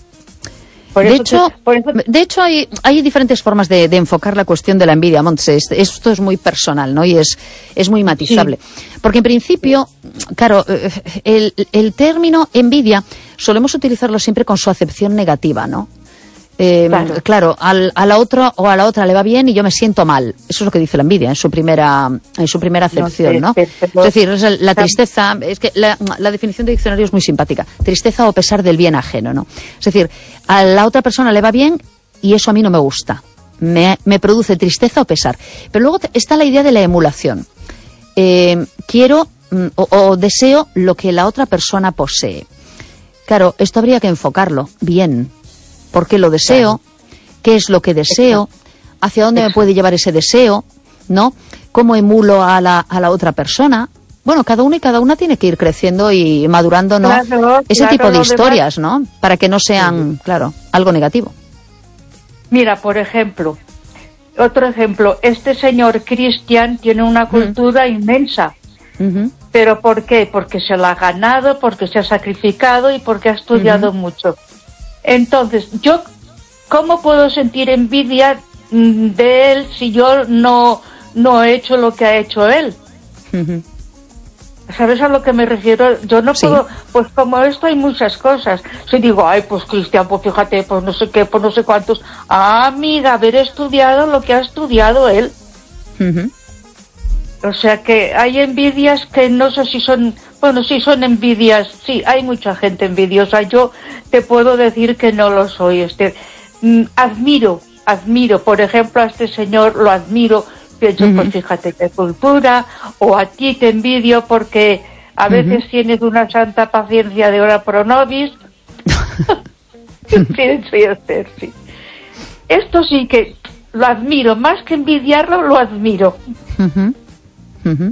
Por de, hecho, te, por eso... de hecho, hay, hay diferentes formas de, de enfocar la cuestión de la envidia, Montse. Esto es muy personal, ¿no? Y es, es muy matizable. Sí. Porque en principio, claro, el, el término envidia solemos utilizarlo siempre con su acepción negativa, ¿no? Eh, claro, claro al, a la otra o a la otra le va bien y yo me siento mal. Eso es lo que dice la envidia en su primera, en su primera acepción, ¿no? Es decir, es la tristeza, es que la, la definición de diccionario es muy simpática. Tristeza o pesar del bien ajeno, ¿no? Es decir, a la otra persona le va bien y eso a mí no me gusta. Me, me produce tristeza o pesar. Pero luego está la idea de la emulación. Eh, quiero o, o deseo lo que la otra persona posee. Claro, esto habría que enfocarlo bien. ¿Por qué lo deseo? ¿Qué es lo que deseo? ¿Hacia dónde me puede llevar ese deseo? ¿No? ¿Cómo emulo a la, a la otra persona? Bueno, cada uno y cada una tiene que ir creciendo y madurando, ¿no? Claro, ese claro, tipo de historias, demás... ¿no? Para que no sean, sí. claro, algo negativo. Mira, por ejemplo, otro ejemplo, este señor Cristian tiene una cultura mm. inmensa. Uh-huh. ¿Pero por qué? Porque se la ha ganado, porque se ha sacrificado y porque ha estudiado uh-huh. mucho. Entonces, yo, ¿cómo puedo sentir envidia de él si yo no, no he hecho lo que ha hecho él? Uh-huh. ¿Sabes a lo que me refiero? Yo no sí. puedo, pues como esto hay muchas cosas. Si digo, ay, pues Cristian, pues fíjate, pues no sé qué, pues no sé cuántos. Ah, amiga, haber estudiado lo que ha estudiado él. Uh-huh. O sea que hay envidias que no sé si son... Bueno, sí, son envidias, sí, hay mucha gente envidiosa. Yo te puedo decir que no lo soy. Este, mm, admiro, admiro, por ejemplo, a este señor lo admiro. Pienso, uh-huh. pues fíjate qué cultura, o a ti te envidio porque a uh-huh. veces tienes una santa paciencia de ora pro nobis. Pienso y hacer, sí. Esto sí que lo admiro, más que envidiarlo, lo admiro. Uh-huh. Uh-huh.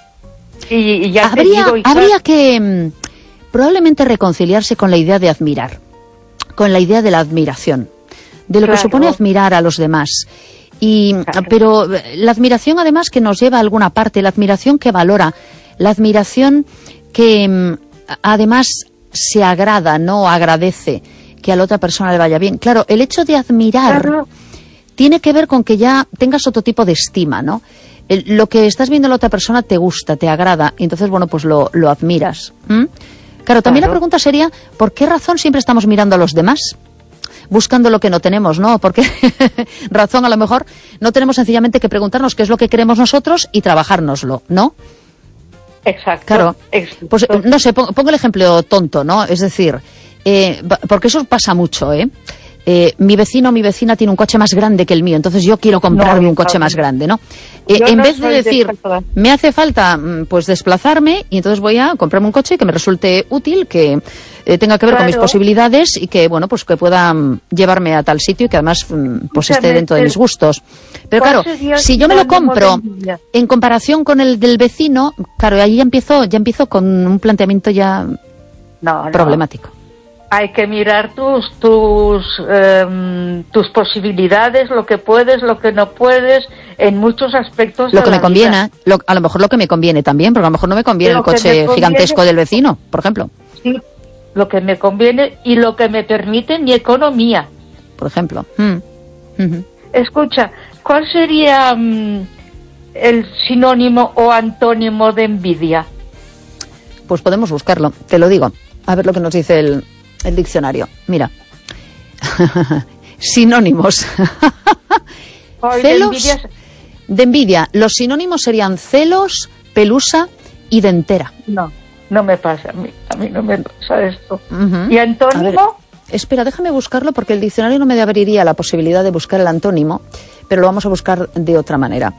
Y, y ya habría, te digo, habría que mm, probablemente reconciliarse con la idea de admirar, con la idea de la admiración, de lo claro. que supone admirar a los demás. Y, claro. Pero la admiración además que nos lleva a alguna parte, la admiración que valora, la admiración que mm, además se agrada, no agradece que a la otra persona le vaya bien. Claro, el hecho de admirar claro. tiene que ver con que ya tengas otro tipo de estima, ¿no? El, lo que estás viendo en la otra persona te gusta, te agrada, y entonces, bueno, pues lo, lo admiras. ¿Mm? Claro, también claro. la pregunta sería, ¿por qué razón siempre estamos mirando a los demás? Buscando lo que no tenemos, ¿no? Porque razón a lo mejor no tenemos sencillamente que preguntarnos qué es lo que queremos nosotros y trabajárnoslo, ¿no? Exacto. Claro, Exacto. Pues no sé, pongo, pongo el ejemplo tonto, ¿no? Es decir, eh, porque eso pasa mucho, ¿eh? Eh, mi vecino o mi vecina tiene un coche más grande que el mío, entonces yo quiero comprarme no, un coche más grande, ¿no? Eh, en no vez de decir, de me hace falta pues desplazarme y entonces voy a comprarme un coche que me resulte útil, que eh, tenga que ver claro. con mis posibilidades y que, bueno, pues que pueda um, llevarme a tal sitio y que además um, pues esté dentro de mis gustos. Pero claro, si yo me lo compro en comparación con el del vecino, claro, ahí ya empiezo, ya empiezo con un planteamiento ya no, problemático. No. Hay que mirar tus tus eh, tus posibilidades, lo que puedes, lo que no puedes, en muchos aspectos. Lo que me conviene, lo, a lo mejor lo que me conviene también, porque a lo mejor no me conviene lo el coche conviene, gigantesco del vecino, por ejemplo. Sí, lo que me conviene y lo que me permite mi economía. Por ejemplo. Mm. Uh-huh. Escucha, ¿cuál sería um, el sinónimo o antónimo de envidia? Pues podemos buscarlo, te lo digo. A ver lo que nos dice el... El diccionario, mira. Sinónimos. Ay, celos. De envidia... de envidia. Los sinónimos serían celos, pelusa y dentera. No, no me pasa a mí. A mí no me pasa esto. Uh-huh. ¿Y antónimo? Ver, espera, déjame buscarlo porque el diccionario no me abriría la posibilidad de buscar el antónimo. pero lo vamos a buscar de otra manera.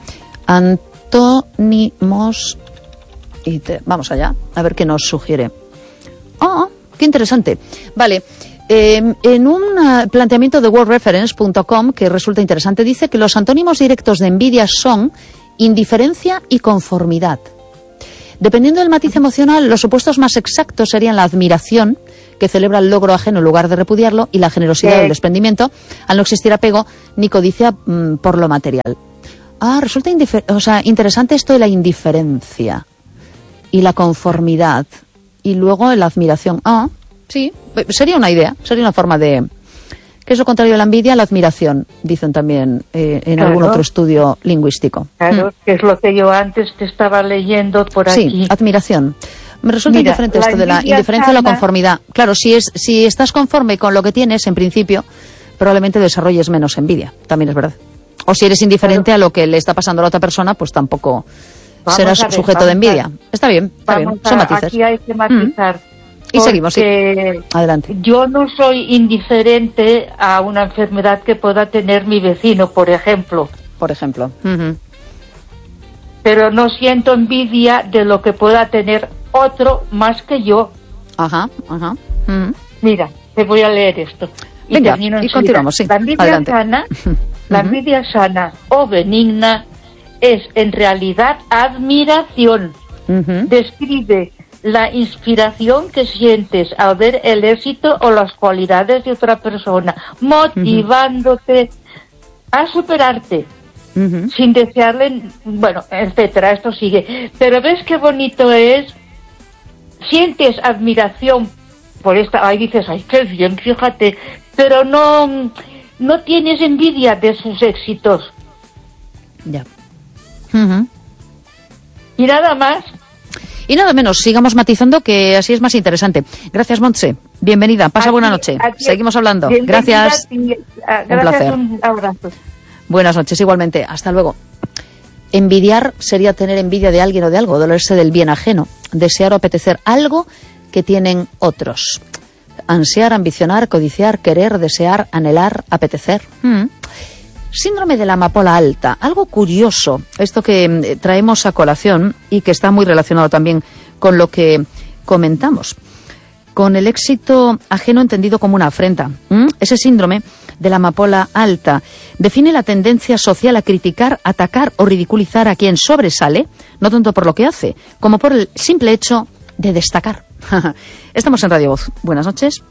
Antónimos, y te, vamos allá, a ver qué nos sugiere. Ah, qué interesante. Vale, eh, en un uh, planteamiento de world reference punto com que resulta interesante, dice que los antónimos directos de envidia son indiferencia y conformidad. Dependiendo del matiz emocional, los opuestos más exactos serían la admiración, que celebra el logro ajeno en lugar de repudiarlo, y la generosidad o el desprendimiento, al no existir apego ni codicia mmm, por lo material. Ah, resulta indifer- o sea, interesante esto de la indiferencia y la conformidad, y luego la admiración. Ah, sí, sería una idea, sería una forma de... ¿Qué es lo contrario de la envidia? La admiración, dicen también eh, en claro. algún otro estudio lingüístico. Claro, mm. que es lo que yo antes te estaba leyendo por aquí. Sí, admiración. Me resulta Mira, indiferente esto de la indiferencia o la conformidad. Claro, si es si estás conforme con lo que tienes, en principio, probablemente desarrolles menos envidia. También es verdad. O si eres indiferente claro. a lo que le está pasando a la otra persona, pues tampoco vamos serás ver, sujeto de envidia. Está bien, está bien. Son matices. Aquí hay que matizar. Mm. Y seguimos, sí. Adelante. Yo no soy indiferente a una enfermedad que pueda tener mi vecino, por ejemplo. Por ejemplo. Uh-huh. Pero no siento envidia de lo que pueda tener otro más que yo. Ajá, ajá. Uh-huh. Mira, te voy a leer esto. Y Venga, y continuamos, sí. La envidia Adelante. sana, la uh-huh. envidia sana o benigna es en realidad admiración. Uh-huh. Describe la inspiración que sientes al ver el éxito o las cualidades de otra persona, motivándote uh-huh. a superarte, uh-huh. sin desearle, bueno, etcétera, esto sigue. Pero ¿ves qué bonito es? Sientes admiración por esta, ahí dices, ay, qué bien, fíjate, pero no, no tienes envidia de sus éxitos. Ya. Uh-huh. Y nada más. Y nada menos, sigamos matizando, que así es más interesante. Gracias, Montse. Bienvenida. Pasa buena noche. Aquí, Seguimos hablando. Gracias. Y, uh, gracias. Un placer. Un abrazo. Buenas noches, igualmente. Hasta luego. Envidiar sería tener envidia de alguien o de algo, dolerse del bien ajeno, desear o apetecer algo que tienen otros. Ansiar, ambicionar, codiciar, querer, desear, anhelar, apetecer. Mm. Síndrome de la amapola alta, algo curioso, esto que traemos a colación y que está muy relacionado también con lo que comentamos, con el éxito ajeno entendido como una afrenta. ¿Mm? Ese síndrome de la amapola alta define la tendencia social a criticar, atacar o ridiculizar a quien sobresale, no tanto por lo que hace, como por el simple hecho de destacar. Estamos en Radio Voz. Buenas noches.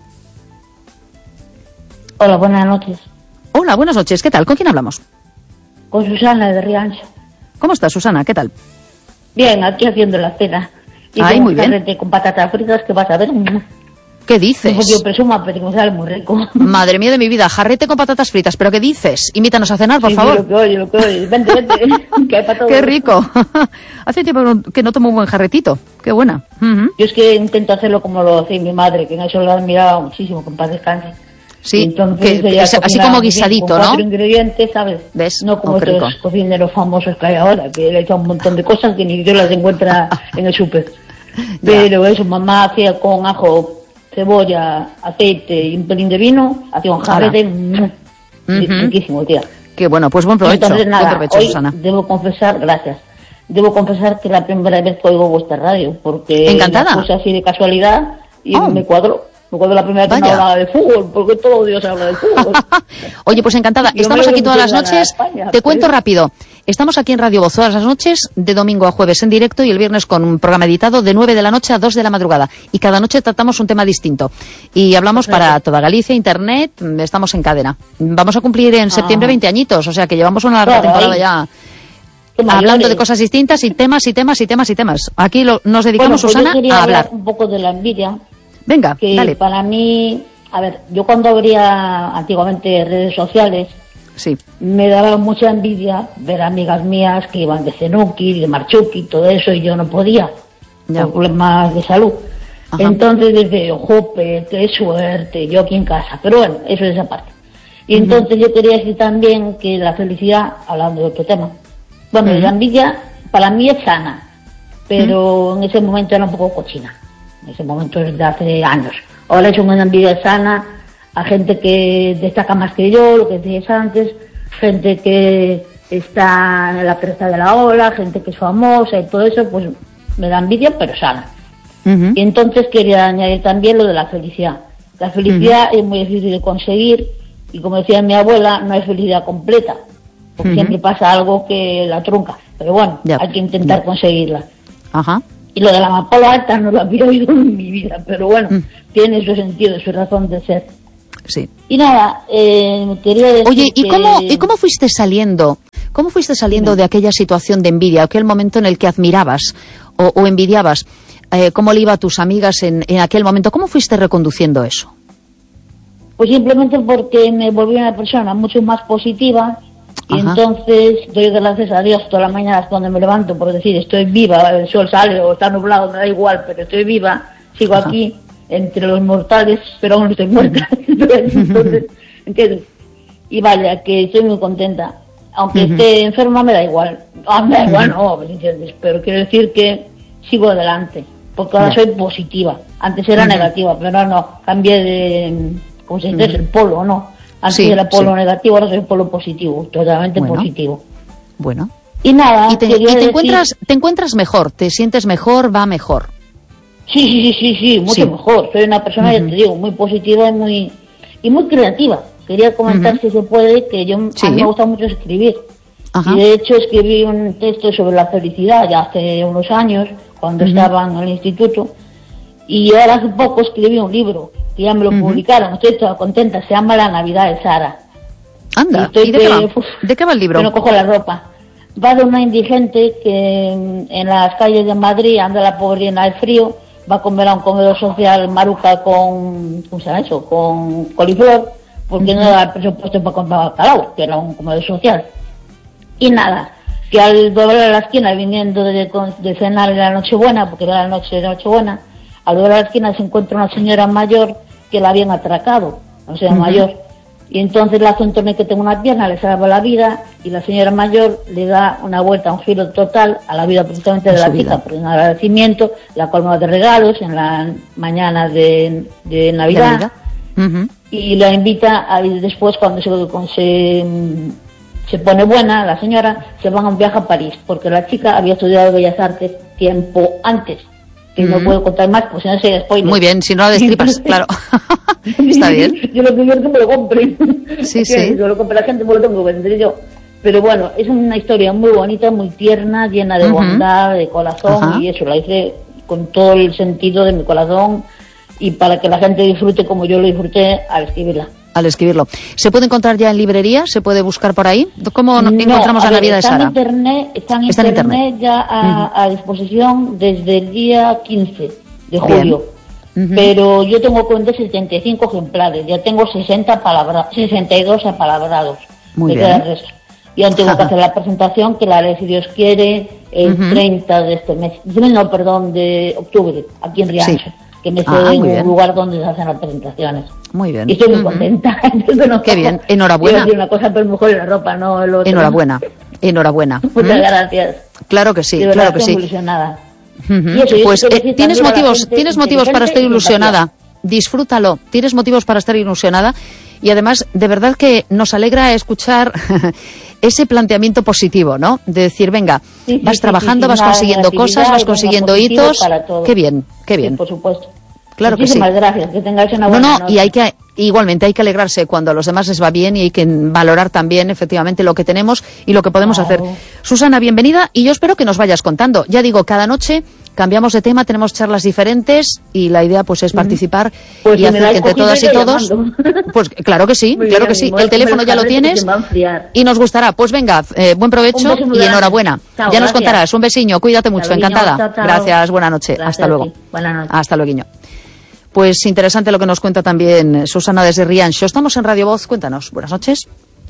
Hola, buenas noches. Hola, buenas noches. ¿Qué tal? ¿Con quién hablamos? Con Susana de Riancho. ¿Cómo estás, Susana? ¿Qué tal? Bien, aquí haciendo la cena. Y Ay, muy bien. Con patatas fritas que vas a ver. ¿Qué dices? No, yo presumo, pero me sale muy rico. Madre mía de mi vida, jarrete con patatas fritas. ¿Pero qué dices? Invítanos a cenar, por sí, favor. Sí, lo que oye, lo que oye. Vente, vente. Que hay para todo. Qué rico. Hace tiempo que no tomo un buen jarretito. Qué buena. Uh-huh. Yo es que intento hacerlo como lo hacía mi madre, que en eso lo admiraba muchísimo, que en paz descanse. Sí, entonces, que, es, así como guisadito, con ¿no? Cuatro ingredientes, ¿sabes? ¿Ves? No como oh, otros rico. cocineros famosos que hay ahora, que le echan un montón de cosas que ni Dios las encuentra en el súper. Pero eso, mamá hacía con ajo, cebolla, aceite y un pelín de vino, hacía un jarrete mmm, uh-huh. riquísimo, tía. Qué bueno, pues buen provecho. Entonces, nada, buen provecho, hoy Susana. Debo confesar, gracias. Debo confesar que es la primera vez que oigo vuestra radio, porque encantada. Puse así de casualidad y oh. me cuadró. Me acuerdo la primera vez que no hablaba de fútbol, porque todo Dios habla de fútbol. Oye, pues encantada. Yo Estamos aquí todas las noches. España, Te cuento rápido. Estamos aquí en Radio Voz todas las noches, de domingo a jueves en directo y el viernes con un programa editado de nueve de la noche a dos de la madrugada. Y cada noche tratamos un tema distinto. Y hablamos Perfecto. Para toda Galicia, Internet, estamos en cadena. Vamos a cumplir en septiembre ah. veinte añitos, o sea que llevamos una larga claro, temporada ahí. Ya. Hablando de cosas distintas y temas y temas y temas y temas. Aquí lo, nos dedicamos, bueno, pues Susana, yo quería a hablar. Un poco de la envidia. Venga, que dale. Para mí, a ver, yo cuando abría antiguamente redes sociales, sí. me daba mucha envidia ver amigas mías que iban de Zenuki, de Marchuki, todo eso, y yo no podía, ya. por problemas de salud. Ajá. Entonces, desde jope, qué suerte, yo aquí en casa. Pero bueno, eso es esa parte. Y uh-huh. entonces yo quería decir también que la felicidad, hablando de otro tema, bueno, uh-huh. la envidia para mí es sana, pero uh-huh. en ese momento era un poco cochina. En ese momento es de hace años. Ahora es una envidia sana a gente que destaca más que yo, lo que decías antes, gente que está en la cresta de la ola, gente que es famosa y todo eso, pues me da envidia, pero sana. Uh-huh. Y entonces quería añadir también lo de la felicidad. La felicidad uh-huh. es muy difícil de conseguir y, como decía mi abuela, no hay felicidad completa, porque uh-huh. siempre pasa algo que la trunca. Pero bueno, yep. hay que intentar yep. conseguirla. Ajá. Y lo de la amapola alta no lo había oído en mi vida, pero bueno, uh-huh. tiene su sentido, su razón de ser. Sí. Y nada, eh, quería decir Oye, ¿y que... cómo, ¿y cómo fuiste saliendo? ¿Cómo fuiste saliendo sí. de aquella situación de envidia, aquel momento en el que admirabas o, o envidiabas? Eh, ¿Cómo le iba a tus amigas en, en aquel momento? ¿Cómo fuiste reconduciendo eso? Pues simplemente porque me volví una persona mucho más positiva y Ajá. entonces doy gracias a Dios todas las mañanas cuando me levanto por decir estoy viva, el sol sale o está nublado, me da igual, pero estoy viva, sigo Ajá. aquí entre los mortales, pero aún no estoy muerta. Entonces, ¿entiendes? Y vaya, que estoy muy contenta. Aunque uh-huh. esté enferma me da igual. Ah, me da igual, no, ¿me entiendes? Pero quiero decir que sigo adelante, porque ahora yeah. soy positiva. Antes era uh-huh. negativa, pero ahora no, cambié de, ¿cómo se dice? Uh-huh. El polo, ¿no? Antes sí, era polo sí. negativo, ahora soy polo positivo, totalmente bueno. positivo. Bueno. Y nada, ¿Y te, y te decir... encuentras te encuentras mejor? ¿Te sientes mejor? ¿Va mejor? Sí, sí, sí, sí, sí, mucho sí. mejor. Soy una persona, uh-huh. ya te digo, muy positiva y muy y muy creativa. Quería comentar, uh-huh. si se puede, que yo sí. a mí me gusta mucho escribir. Ajá. Y de hecho escribí un texto sobre la felicidad ya hace unos años, cuando uh-huh. estaba en el instituto. Y ahora hace poco escribí un libro, que ya me lo uh-huh. publicaron. Estoy toda contenta, se llama La Navidad de Sara. Anda, ¿y, ¿y de, que, qué va? Uf, ¿de qué va el libro? Que no cojo la ropa. Va de una indigente que en las calles de Madrid anda la pobre llena de frío, va a comer a un comedor social maruca con, ¿cómo se llama eso? Con coliflor, porque uh-huh. no da el presupuesto para comprar bacalao, que era un comedor social. Y nada, que al doblar la esquina, viniendo de, de cenar en la Nochebuena, porque era la noche de Nochebuena, al doblar la esquina se encuentra una señora mayor que la habían atracado, o sea, uh-huh. mayor. Y entonces le hace un torneo que tenga una pierna, le salva la vida, y la señora mayor le da una vuelta, un giro total a la vida precisamente de la chica, por un agradecimiento, la colma de regalos en la mañana de, de Navidad, ¿De uh-huh. y la invita a ir después, cuando se, se, se pone buena, la señora, se van a un viaje a París, porque la chica había estudiado Bellas Artes tiempo antes, que uh-huh. no puedo contar más, pues si no se spoiler. Muy bien, si no la destripas, claro. Está bien. Yo lo que quiero es que me lo compre. Sí, sí. Yo lo compre la gente, pues lo tengo que vender yo. Pero bueno, es una historia muy bonita, muy tierna, llena de uh-huh. bondad, de corazón, Ajá. y eso, la hice con todo el sentido de mi corazón y para que la gente disfrute como yo lo disfruté al escribirla. Al escribirlo. ¿Se puede encontrar ya en librería? ¿Se puede buscar por ahí? ¿Cómo no, encontramos la Navidad de Sara? En internet, están en está internet, en internet ya a, uh-huh. a disposición desde el día quince de julio. Uh-huh. Pero yo tengo cuenta setenta y cinco ejemplares, ya tengo sesenta palabra, sesenta y dos apalabrados. Muy bien. Y aún tengo que hacer la presentación, que la haré, si Dios quiere, el uh-huh. treinta de este mes. No, perdón, de octubre, aquí en Riancho. Sí. Que me ah, cede en un bien. lugar donde se hacen las presentaciones. Muy bien. Y estoy muy uh-huh. contenta. No, qué bien, enhorabuena. Quiero decir una cosa, pero mejor la ropa, no el otro. Enhorabuena, enhorabuena. Muchas ¿Mm? gracias. Claro que sí, de claro que estoy sí. Ilusionada. Uh-huh. Y eso, pues eh, tienes motivos, tienes motivos para estar ilusionada. Disfrútalo, tienes motivos para estar ilusionada y además de verdad que nos alegra escuchar ese planteamiento positivo, ¿no? De decir, venga, sí, sí, vas sí, trabajando, sí, sí, vas consiguiendo cosas, vas consiguiendo hitos. Qué bien, qué bien. Sí, por supuesto. Claro Muchísimas que sí. gracias, que tengáis una buena No, no, noche. y hay que, igualmente hay que alegrarse cuando a los demás les va bien y hay que valorar también efectivamente lo que tenemos y lo que podemos claro. hacer. Susana, bienvenida y yo espero que nos vayas contando. Ya digo, cada noche cambiamos de tema, tenemos charlas diferentes y la idea pues es participar pues y si hacer que entre todas y todos... Pues claro que sí, Muy claro bien, que sí. Muy el teléfono ya lo tienes y nos gustará. Pues venga, eh, buen provecho y enhorabuena. Chao, ya nos gracias. contarás. Un besiño, cuídate mucho, chao, encantada. chao, chao. Gracias, buena noche. Gracias, hasta luego. sí. Buenas noches. Hasta luego. Pues interesante lo que nos cuenta también Susana desde Rianxo. Estamos en Radio Voz, cuéntanos. Buenas noches.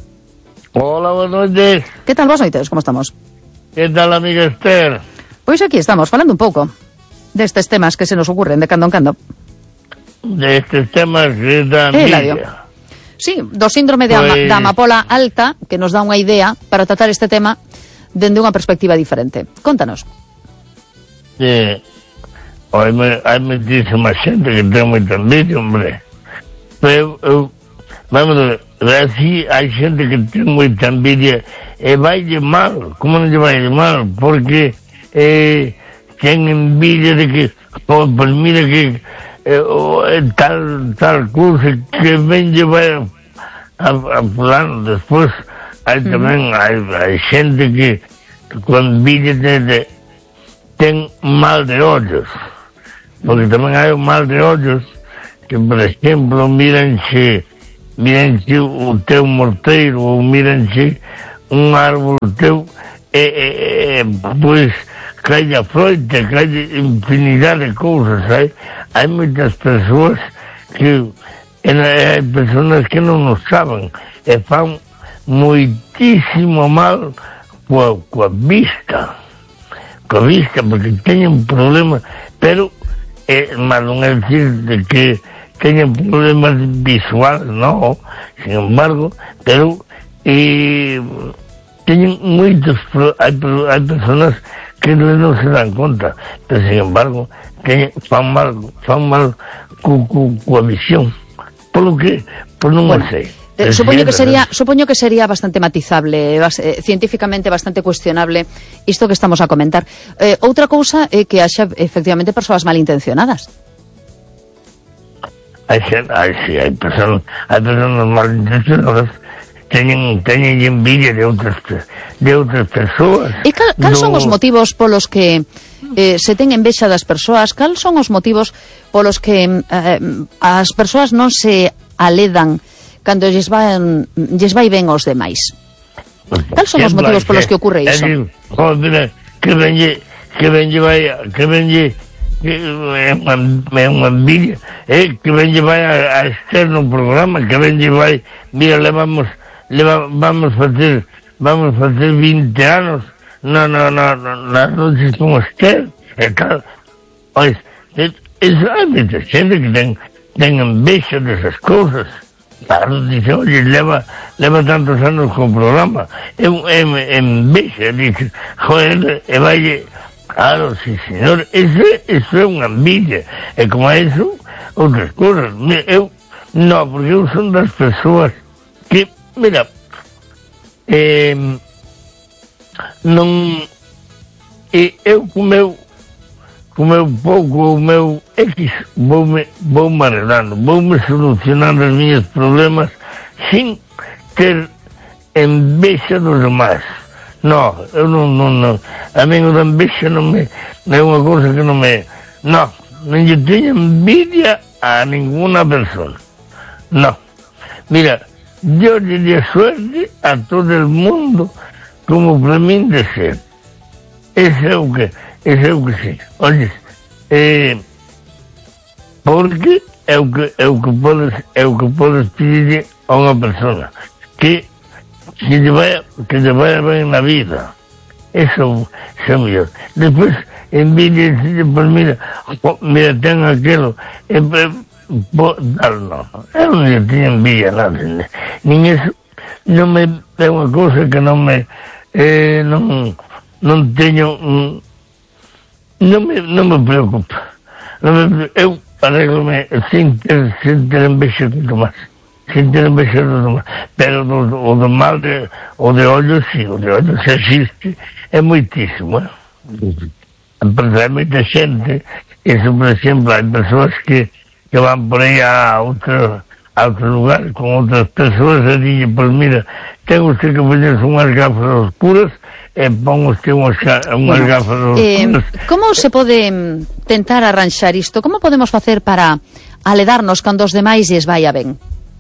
Hola, buenas noches. ¿Qué tal vos, noites? ¿Cómo estamos? ¿Qué tal, amiga Esther? Pois aquí estamos, falando un pouco destes temas que se nos ocurren de cando en cando. De estes temas que da Eh, envidia. Sí, do síndrome de ama, Pois- da amapola alta, que nos dá unha idea para tratar este tema dende unha perspectiva diferente. Contanos. Sí. Hai, me- hai moitísima xente que ten moita envidia, hombre. Pero, eu, vamos a ver, así hai xente que ten moita envidia e vaille mal. Como non lle vaille mal? Porque eh, ten envidia de que oh, pues mira que eh, oh, tal tal cousa que ben lle vai a, a, a fulano. Despois hai tamén hai, hai xente que con envidia de, de, ten mal de ollos, porque tamén hai un mal de ollos que, por exemplo, mírense mírense o teu morteiro ou mírense un árbol teu e, e, e pois cae a froita, cae infinidade de cousas. Hai, hai moitas persoas que e, hai persoas que non nos saben e fan moitísimo mal coa, coa vista coa vista, porque teñen problemas, pero é mal non é dicir de que teñen problemas visuales, non, sin embargo, pero e, teñen moitos, hai, hai personas que non se dan conta, pero sin embargo teñen, fan mal fan mal co, co, coa visión, polo que, por non bueno. sei. Eh, supoño que sería supoño que sería bastante matizable, eh, científicamente bastante cuestionable isto que estamos a comentar. Eh, outra cousa é eh, que haxa efectivamente persoas malintencionadas. Hai hai si, hai persoas, hai persoas malintencionadas teñen teñen envidia de outras de outras persoas. E cal, cal no... son os motivos polos que eh, se ten envexa das persoas? Cal son os motivos polos que eh, as persoas non se aledan cando lles van, lles vai ben aos demais? Cal son os motivos polos que ocurre iso? Joder, que venlle, que venlle vai, que venlle é unha envidia, eh, que venlle vai a, a externo programa, que venlle vai, mira, levamos, leva, vamos facer, vamos facer vinte anos, no, no, no, no nas noches con Esther, e tal, pois, eso hai moita xente que ten, ten envexa desas cousas. Claro, dice, oye, leva, leva tantos anos con o programa, é envexa, dice, joder, e vai, claro, sí, señor, ese, eso é unha envidia, e como a eso, outras cousas. Eu, no, porque eu son das persoas que, mira, eh, non, e eu co meu, co meu pouco, o meu X, voume, voume arreglando, voume solucionando os meus problemas sin ter envexa dos demais. No, eu non, non, non, a mí o da envexa non me, é unha cousa que non me, no, non lle teño envidia a ninguna persona. No, mira, yo lle di suerte a todo el mundo como para min de ser. Ese é o que, ese é o que sei. Oye, eh, porque é o que, é o que podes, é o que podes pedir a unha persona que que lle vaya, que lle vaya ben na vida. Eso é mellor. Despois, envidia, pues mira, mira, ten aquelo, e, e, po, tal, no, eu non lle teño envidia nada, nin eso, non me, é unha cousa que non me, eh, non, non teño, non me, non me preocupa. Non me, eu arreglome sin ter, sin ter envexa de tomar. Sin ter envexa de tomar. Pero o, o do mal de, o de ollo, sí, o de ollo se existe, é moitísimo, eh? Pero hai moita xente, eso, por exemplo, hai persoas que, que van por aí a outro, a outro lugar con outras persoas e dicen, pues mira, ten usted que ponerse unhas gafas oscuras e pon usted unhas, unhas bueno, gafas oscuras. Eh, como se pode tentar arranxar isto? Como podemos facer para aledarnos cando os demais lles vaia ben?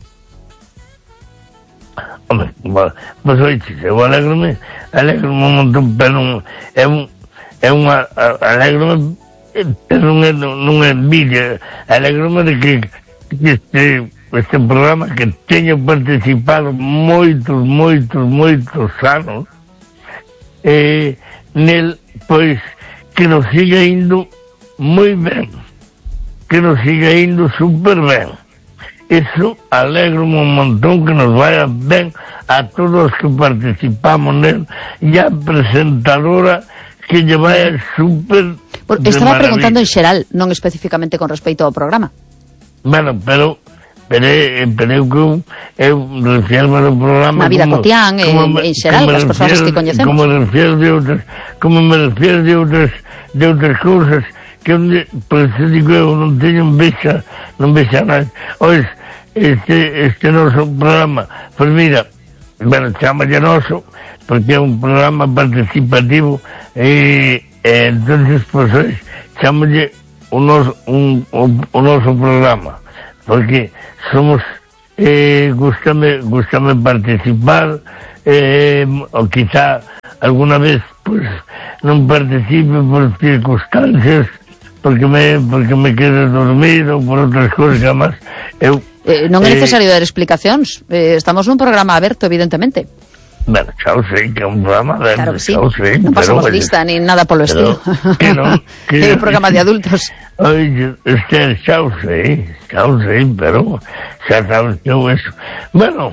Hombre, pois oixe, eu alegrome, alegrome un montón, pero non, é un, é unha, alegrome, pero non é, non é envidia, alegrome de que, que este, este programa que teño participado moitos, moitos, moitos anos, eh, nel, pois, que nos siga indo moi ben, que nos siga indo super ben. Eso alegrome un montón, que nos vaya ben a todos os que participamos nel, e a presentadora que lle vaya super Por, estaba preguntando en xeral, non especificamente con respecto ao programa. Bueno, pero pero, pero eu, eu refiero ao programa na vida como, cotián, como en, en xeral, as persoas que coñecemos. Como me refiero de outras, como me refiero de outras, de outras cousas, que onde, por eso digo eu, non teño un bexa, non bexa nada. Ois, este, este noso programa, pois mira, bueno, chama de noso, porque é un programa participativo, e, e entonces, pois, ois, chama de o noso, un, o, o noso programa, porque somos, eh, gustame, gustame participar, eh, o quizá alguna vez, pues, non participe por circunstancias, porque me, porque me quedo dormido, por outras cousas que además, eu... Eh, non é necesario eh, dar explicacións, eh, estamos nun programa aberto, evidentemente. Bueno, xa o sei que é un programa aberto, claro que sí. xa o sei, non pasamos pero, lista ni nada polo estilo. Que non, que... É un programa de adultos. Oye, Esther, xa o sei, xa o sei, pero xa sabes que eu eso. Bueno,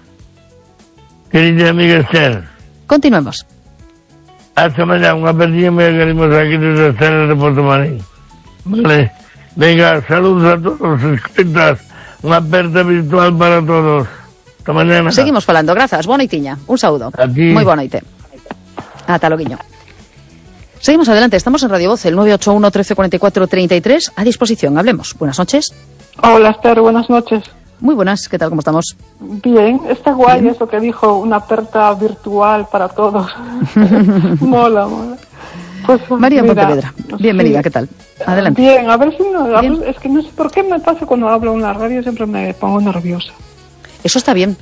querida amiga Esther, continuemos. Hasta mañana, unha perdida moi queremos aquí desde Esther de Porto Marín. Vale, venga, saludos a todos, escutas, unha aperta virtual para todos. Hasta mañana. Seguimos falando, grazas, boa noitiña, un saúdo. Moi boa noite. Ata loguiño. Seguimos adelante, estamos en Radio Voz, el nueve ocho uno, trece cuarenta y cuatro, treinta y tres, a disposición, hablemos. Buenas noches. Hola, Esther, buenas noches. Muy buenas, ¿qué tal, cómo estamos? Bien, está guay Bien. Eso que dijo, una aperta virtual para todos. Mola, mola. Pues, María Pontevedra, bienvenida, sí. ¿Qué tal? Adelante. Bien, a ver si no, a ver, es que no sé por qué me pasa cuando hablo en la radio, siempre me pongo nerviosa. Eso está bien.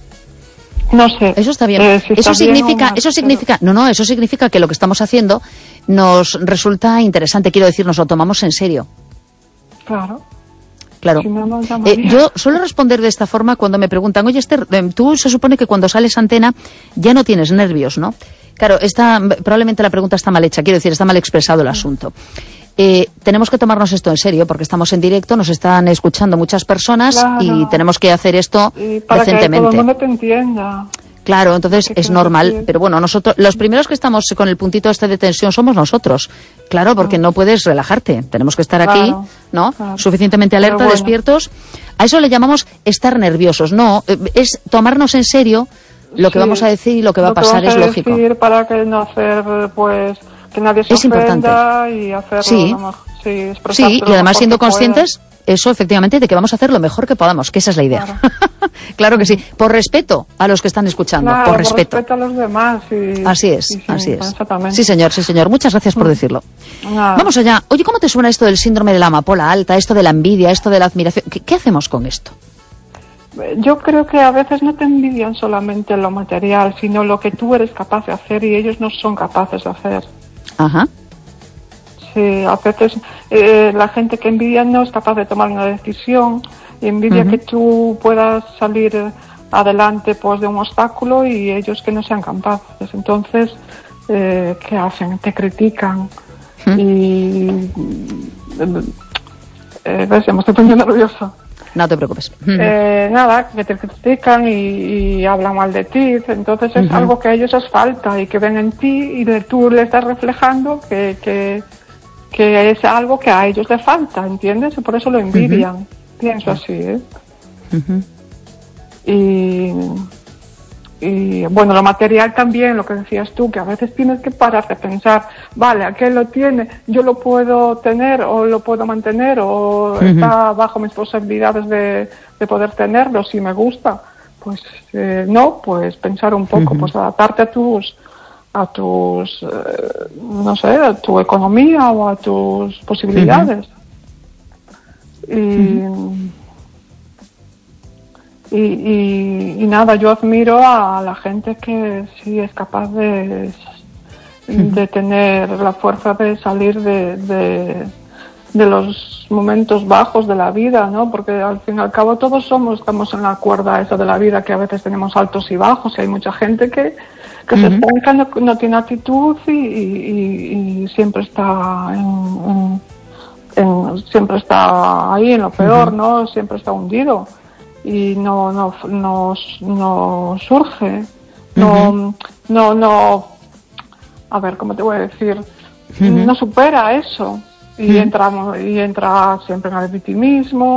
No sé. Eso está bien. Eh, si eso está significa, bien eso significa, no, no, eso significa que lo que estamos haciendo nos resulta interesante, quiero decir, nos lo tomamos en serio. Claro. Claro. Si no, no eh, yo suelo responder de esta forma cuando me preguntan, oye Esther, tú se supone que cuando sales a antena ya no tienes nervios, ¿no? Claro, esta, probablemente la pregunta está mal hecha, quiero decir, está mal expresado el asunto. Eh, tenemos que tomarnos esto en serio porque estamos en directo, nos están escuchando muchas personas claro. Y tenemos que hacer esto y para decentemente. Que todo el mundo te entienda. Claro, entonces es normal, decir. Pero bueno, nosotros, los primeros que estamos con el puntito este de tensión somos nosotros. Claro, porque no puedes relajarte. Tenemos que estar aquí, claro, ¿no? Claro. Suficientemente alerta, bueno. despiertos. A eso le llamamos estar nerviosos. No, es tomarnos en serio lo que sí, vamos a decir y lo que va lo a pasar que es a lógico. Decir para que no hacer, pues, que nadie se es importante. Y hacerlo sí, mejor, sí, sí y además siendo conscientes, puedas. Eso efectivamente, de que vamos a hacer lo mejor que podamos, que esa es la idea. Claro, claro que sí, por respeto a los que están escuchando, claro, por respeto. Por respeto a los demás. Y, así es, y sí, así es. Sí, señor, sí, señor. Muchas gracias por decirlo. Nada. Vamos allá. Oye, ¿cómo te suena esto del síndrome de la amapola alta, esto de la envidia, esto de la admiración? ¿Qué, qué hacemos con esto? Yo creo que a veces no te envidian solamente lo material, sino lo que tú eres capaz de hacer y ellos no son capaces de hacer. Ajá. Sí, a veces eh, la gente que envidia no es capaz de tomar una decisión y envidia uh-huh. que tú puedas salir adelante pues de un obstáculo y ellos que no sean capaces. Entonces, eh, ¿qué hacen? Te critican uh-huh. y... Eh, ves, me estoy poniendo nerviosa. No te preocupes. Eh, nada, que te critican y, y hablan mal de ti. Entonces es uh-huh. algo que a ellos les falta y que ven en ti y de tú le estás reflejando que... que que es algo que a ellos les falta, ¿entiendes? Y por eso lo envidian. Uh-huh. Pienso así, ¿eh? Uh-huh. Y, y, bueno, lo material también, lo que decías tú, que a veces tienes que parar de pensar, vale, aquel lo tiene, yo lo puedo tener o lo puedo mantener o uh-huh. está bajo mis posibilidades de, de poder tenerlo, si me gusta. Pues eh, no, pues pensar un poco, uh-huh. pues adaptarte a tus... a tus, eh, no sé, a tu economía o a tus posibilidades. Uh-huh. Y, uh-huh. y, y, y nada, yo admiro a la gente que sí es capaz de, uh-huh. de tener la fuerza de salir de, de, de los momentos bajos de la vida, ¿no? Porque al fin y al cabo todos somos, estamos en la cuerda esa de la vida, que a veces tenemos altos y bajos, y hay mucha gente que que uh-huh. se estanca, no, no tiene actitud y, y, y siempre está en, en, en, siempre está ahí en lo peor, uh-huh. ¿no? Siempre está hundido y no no no, no surge, no, uh-huh. no no a ver, ¿cómo te voy a decir? Uh-huh. No supera eso y uh-huh. entra y entra siempre en el victimismo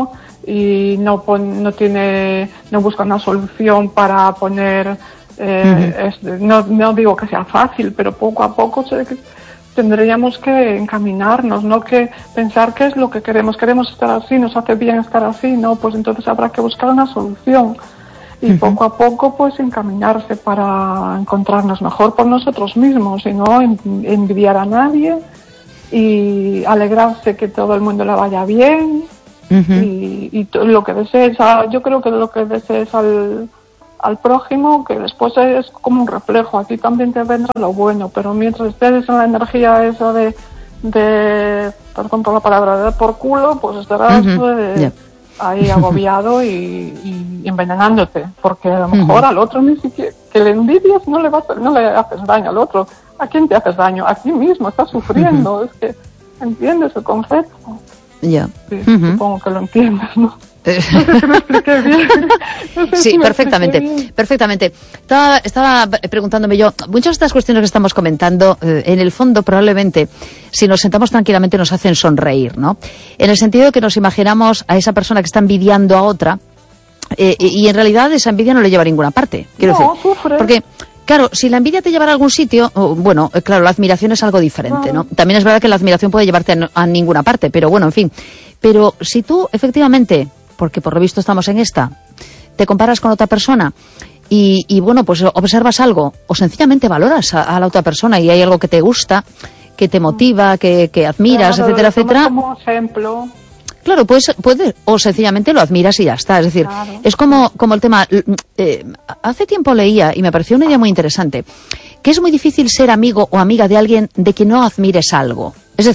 y no pon, no tiene, no busca una solución para poner, eh, uh-huh. es, no, no digo que sea fácil, pero poco a poco se, tendríamos que encaminarnos, no que pensar qué es lo que queremos, queremos estar así, nos hace bien estar así, no, pues entonces habrá que buscar una solución y uh-huh. poco a poco pues encaminarse para encontrarnos mejor por nosotros mismos y no envidiar a nadie y alegrarse que todo el mundo le vaya bien. Uh-huh. Y, y t- lo que desees, a, yo creo que lo que desees al, al prójimo, que después es como un reflejo, a ti también te vendrá lo bueno, pero mientras estés en la energía esa de, de perdón por la palabra, de dar por culo, pues estarás uh-huh. eh, yeah. ahí agobiado y, y envenenándote, porque a lo mejor uh-huh. al otro ni siquiera, que le envidias no le, va, no le haces daño al otro. ¿A quién te haces daño? A ti mismo, estás sufriendo, uh-huh. es que entiendes el concepto. Ya. Yeah. Sí, uh-huh. Supongo que lo entiendes, ¿no? No sé si me expliqué bien. No sé sí, si me perfectamente, bien. perfectamente. Estaba, estaba preguntándome yo, muchas de estas cuestiones que estamos comentando, eh, en el fondo probablemente, si nos sentamos tranquilamente nos hacen sonreír, ¿no? En el sentido de que nos imaginamos a esa persona que está envidiando a otra, eh, y en realidad esa envidia no le lleva a ninguna parte. Quiero no, decir, sufre. Porque claro, si la envidia te llevara a algún sitio, oh, bueno, claro, la admiración es algo diferente, ¿no? También es verdad que la admiración puede llevarte a, a ninguna parte, pero bueno, en fin. Pero si tú, efectivamente, porque por lo visto estamos en esta, te comparas con otra persona y, y bueno, pues observas algo o sencillamente valoras a, a la otra persona y hay algo que te gusta, que te motiva, que, que admiras, claro, etcétera, etcétera. Como ejemplo. Claro, pues puede, o sencillamente lo admiras y ya está. Es decir, claro. es como, como el tema, eh, hace tiempo leía y me pareció una idea muy interesante, que es muy difícil ser amigo o amiga de alguien de quien no admires algo.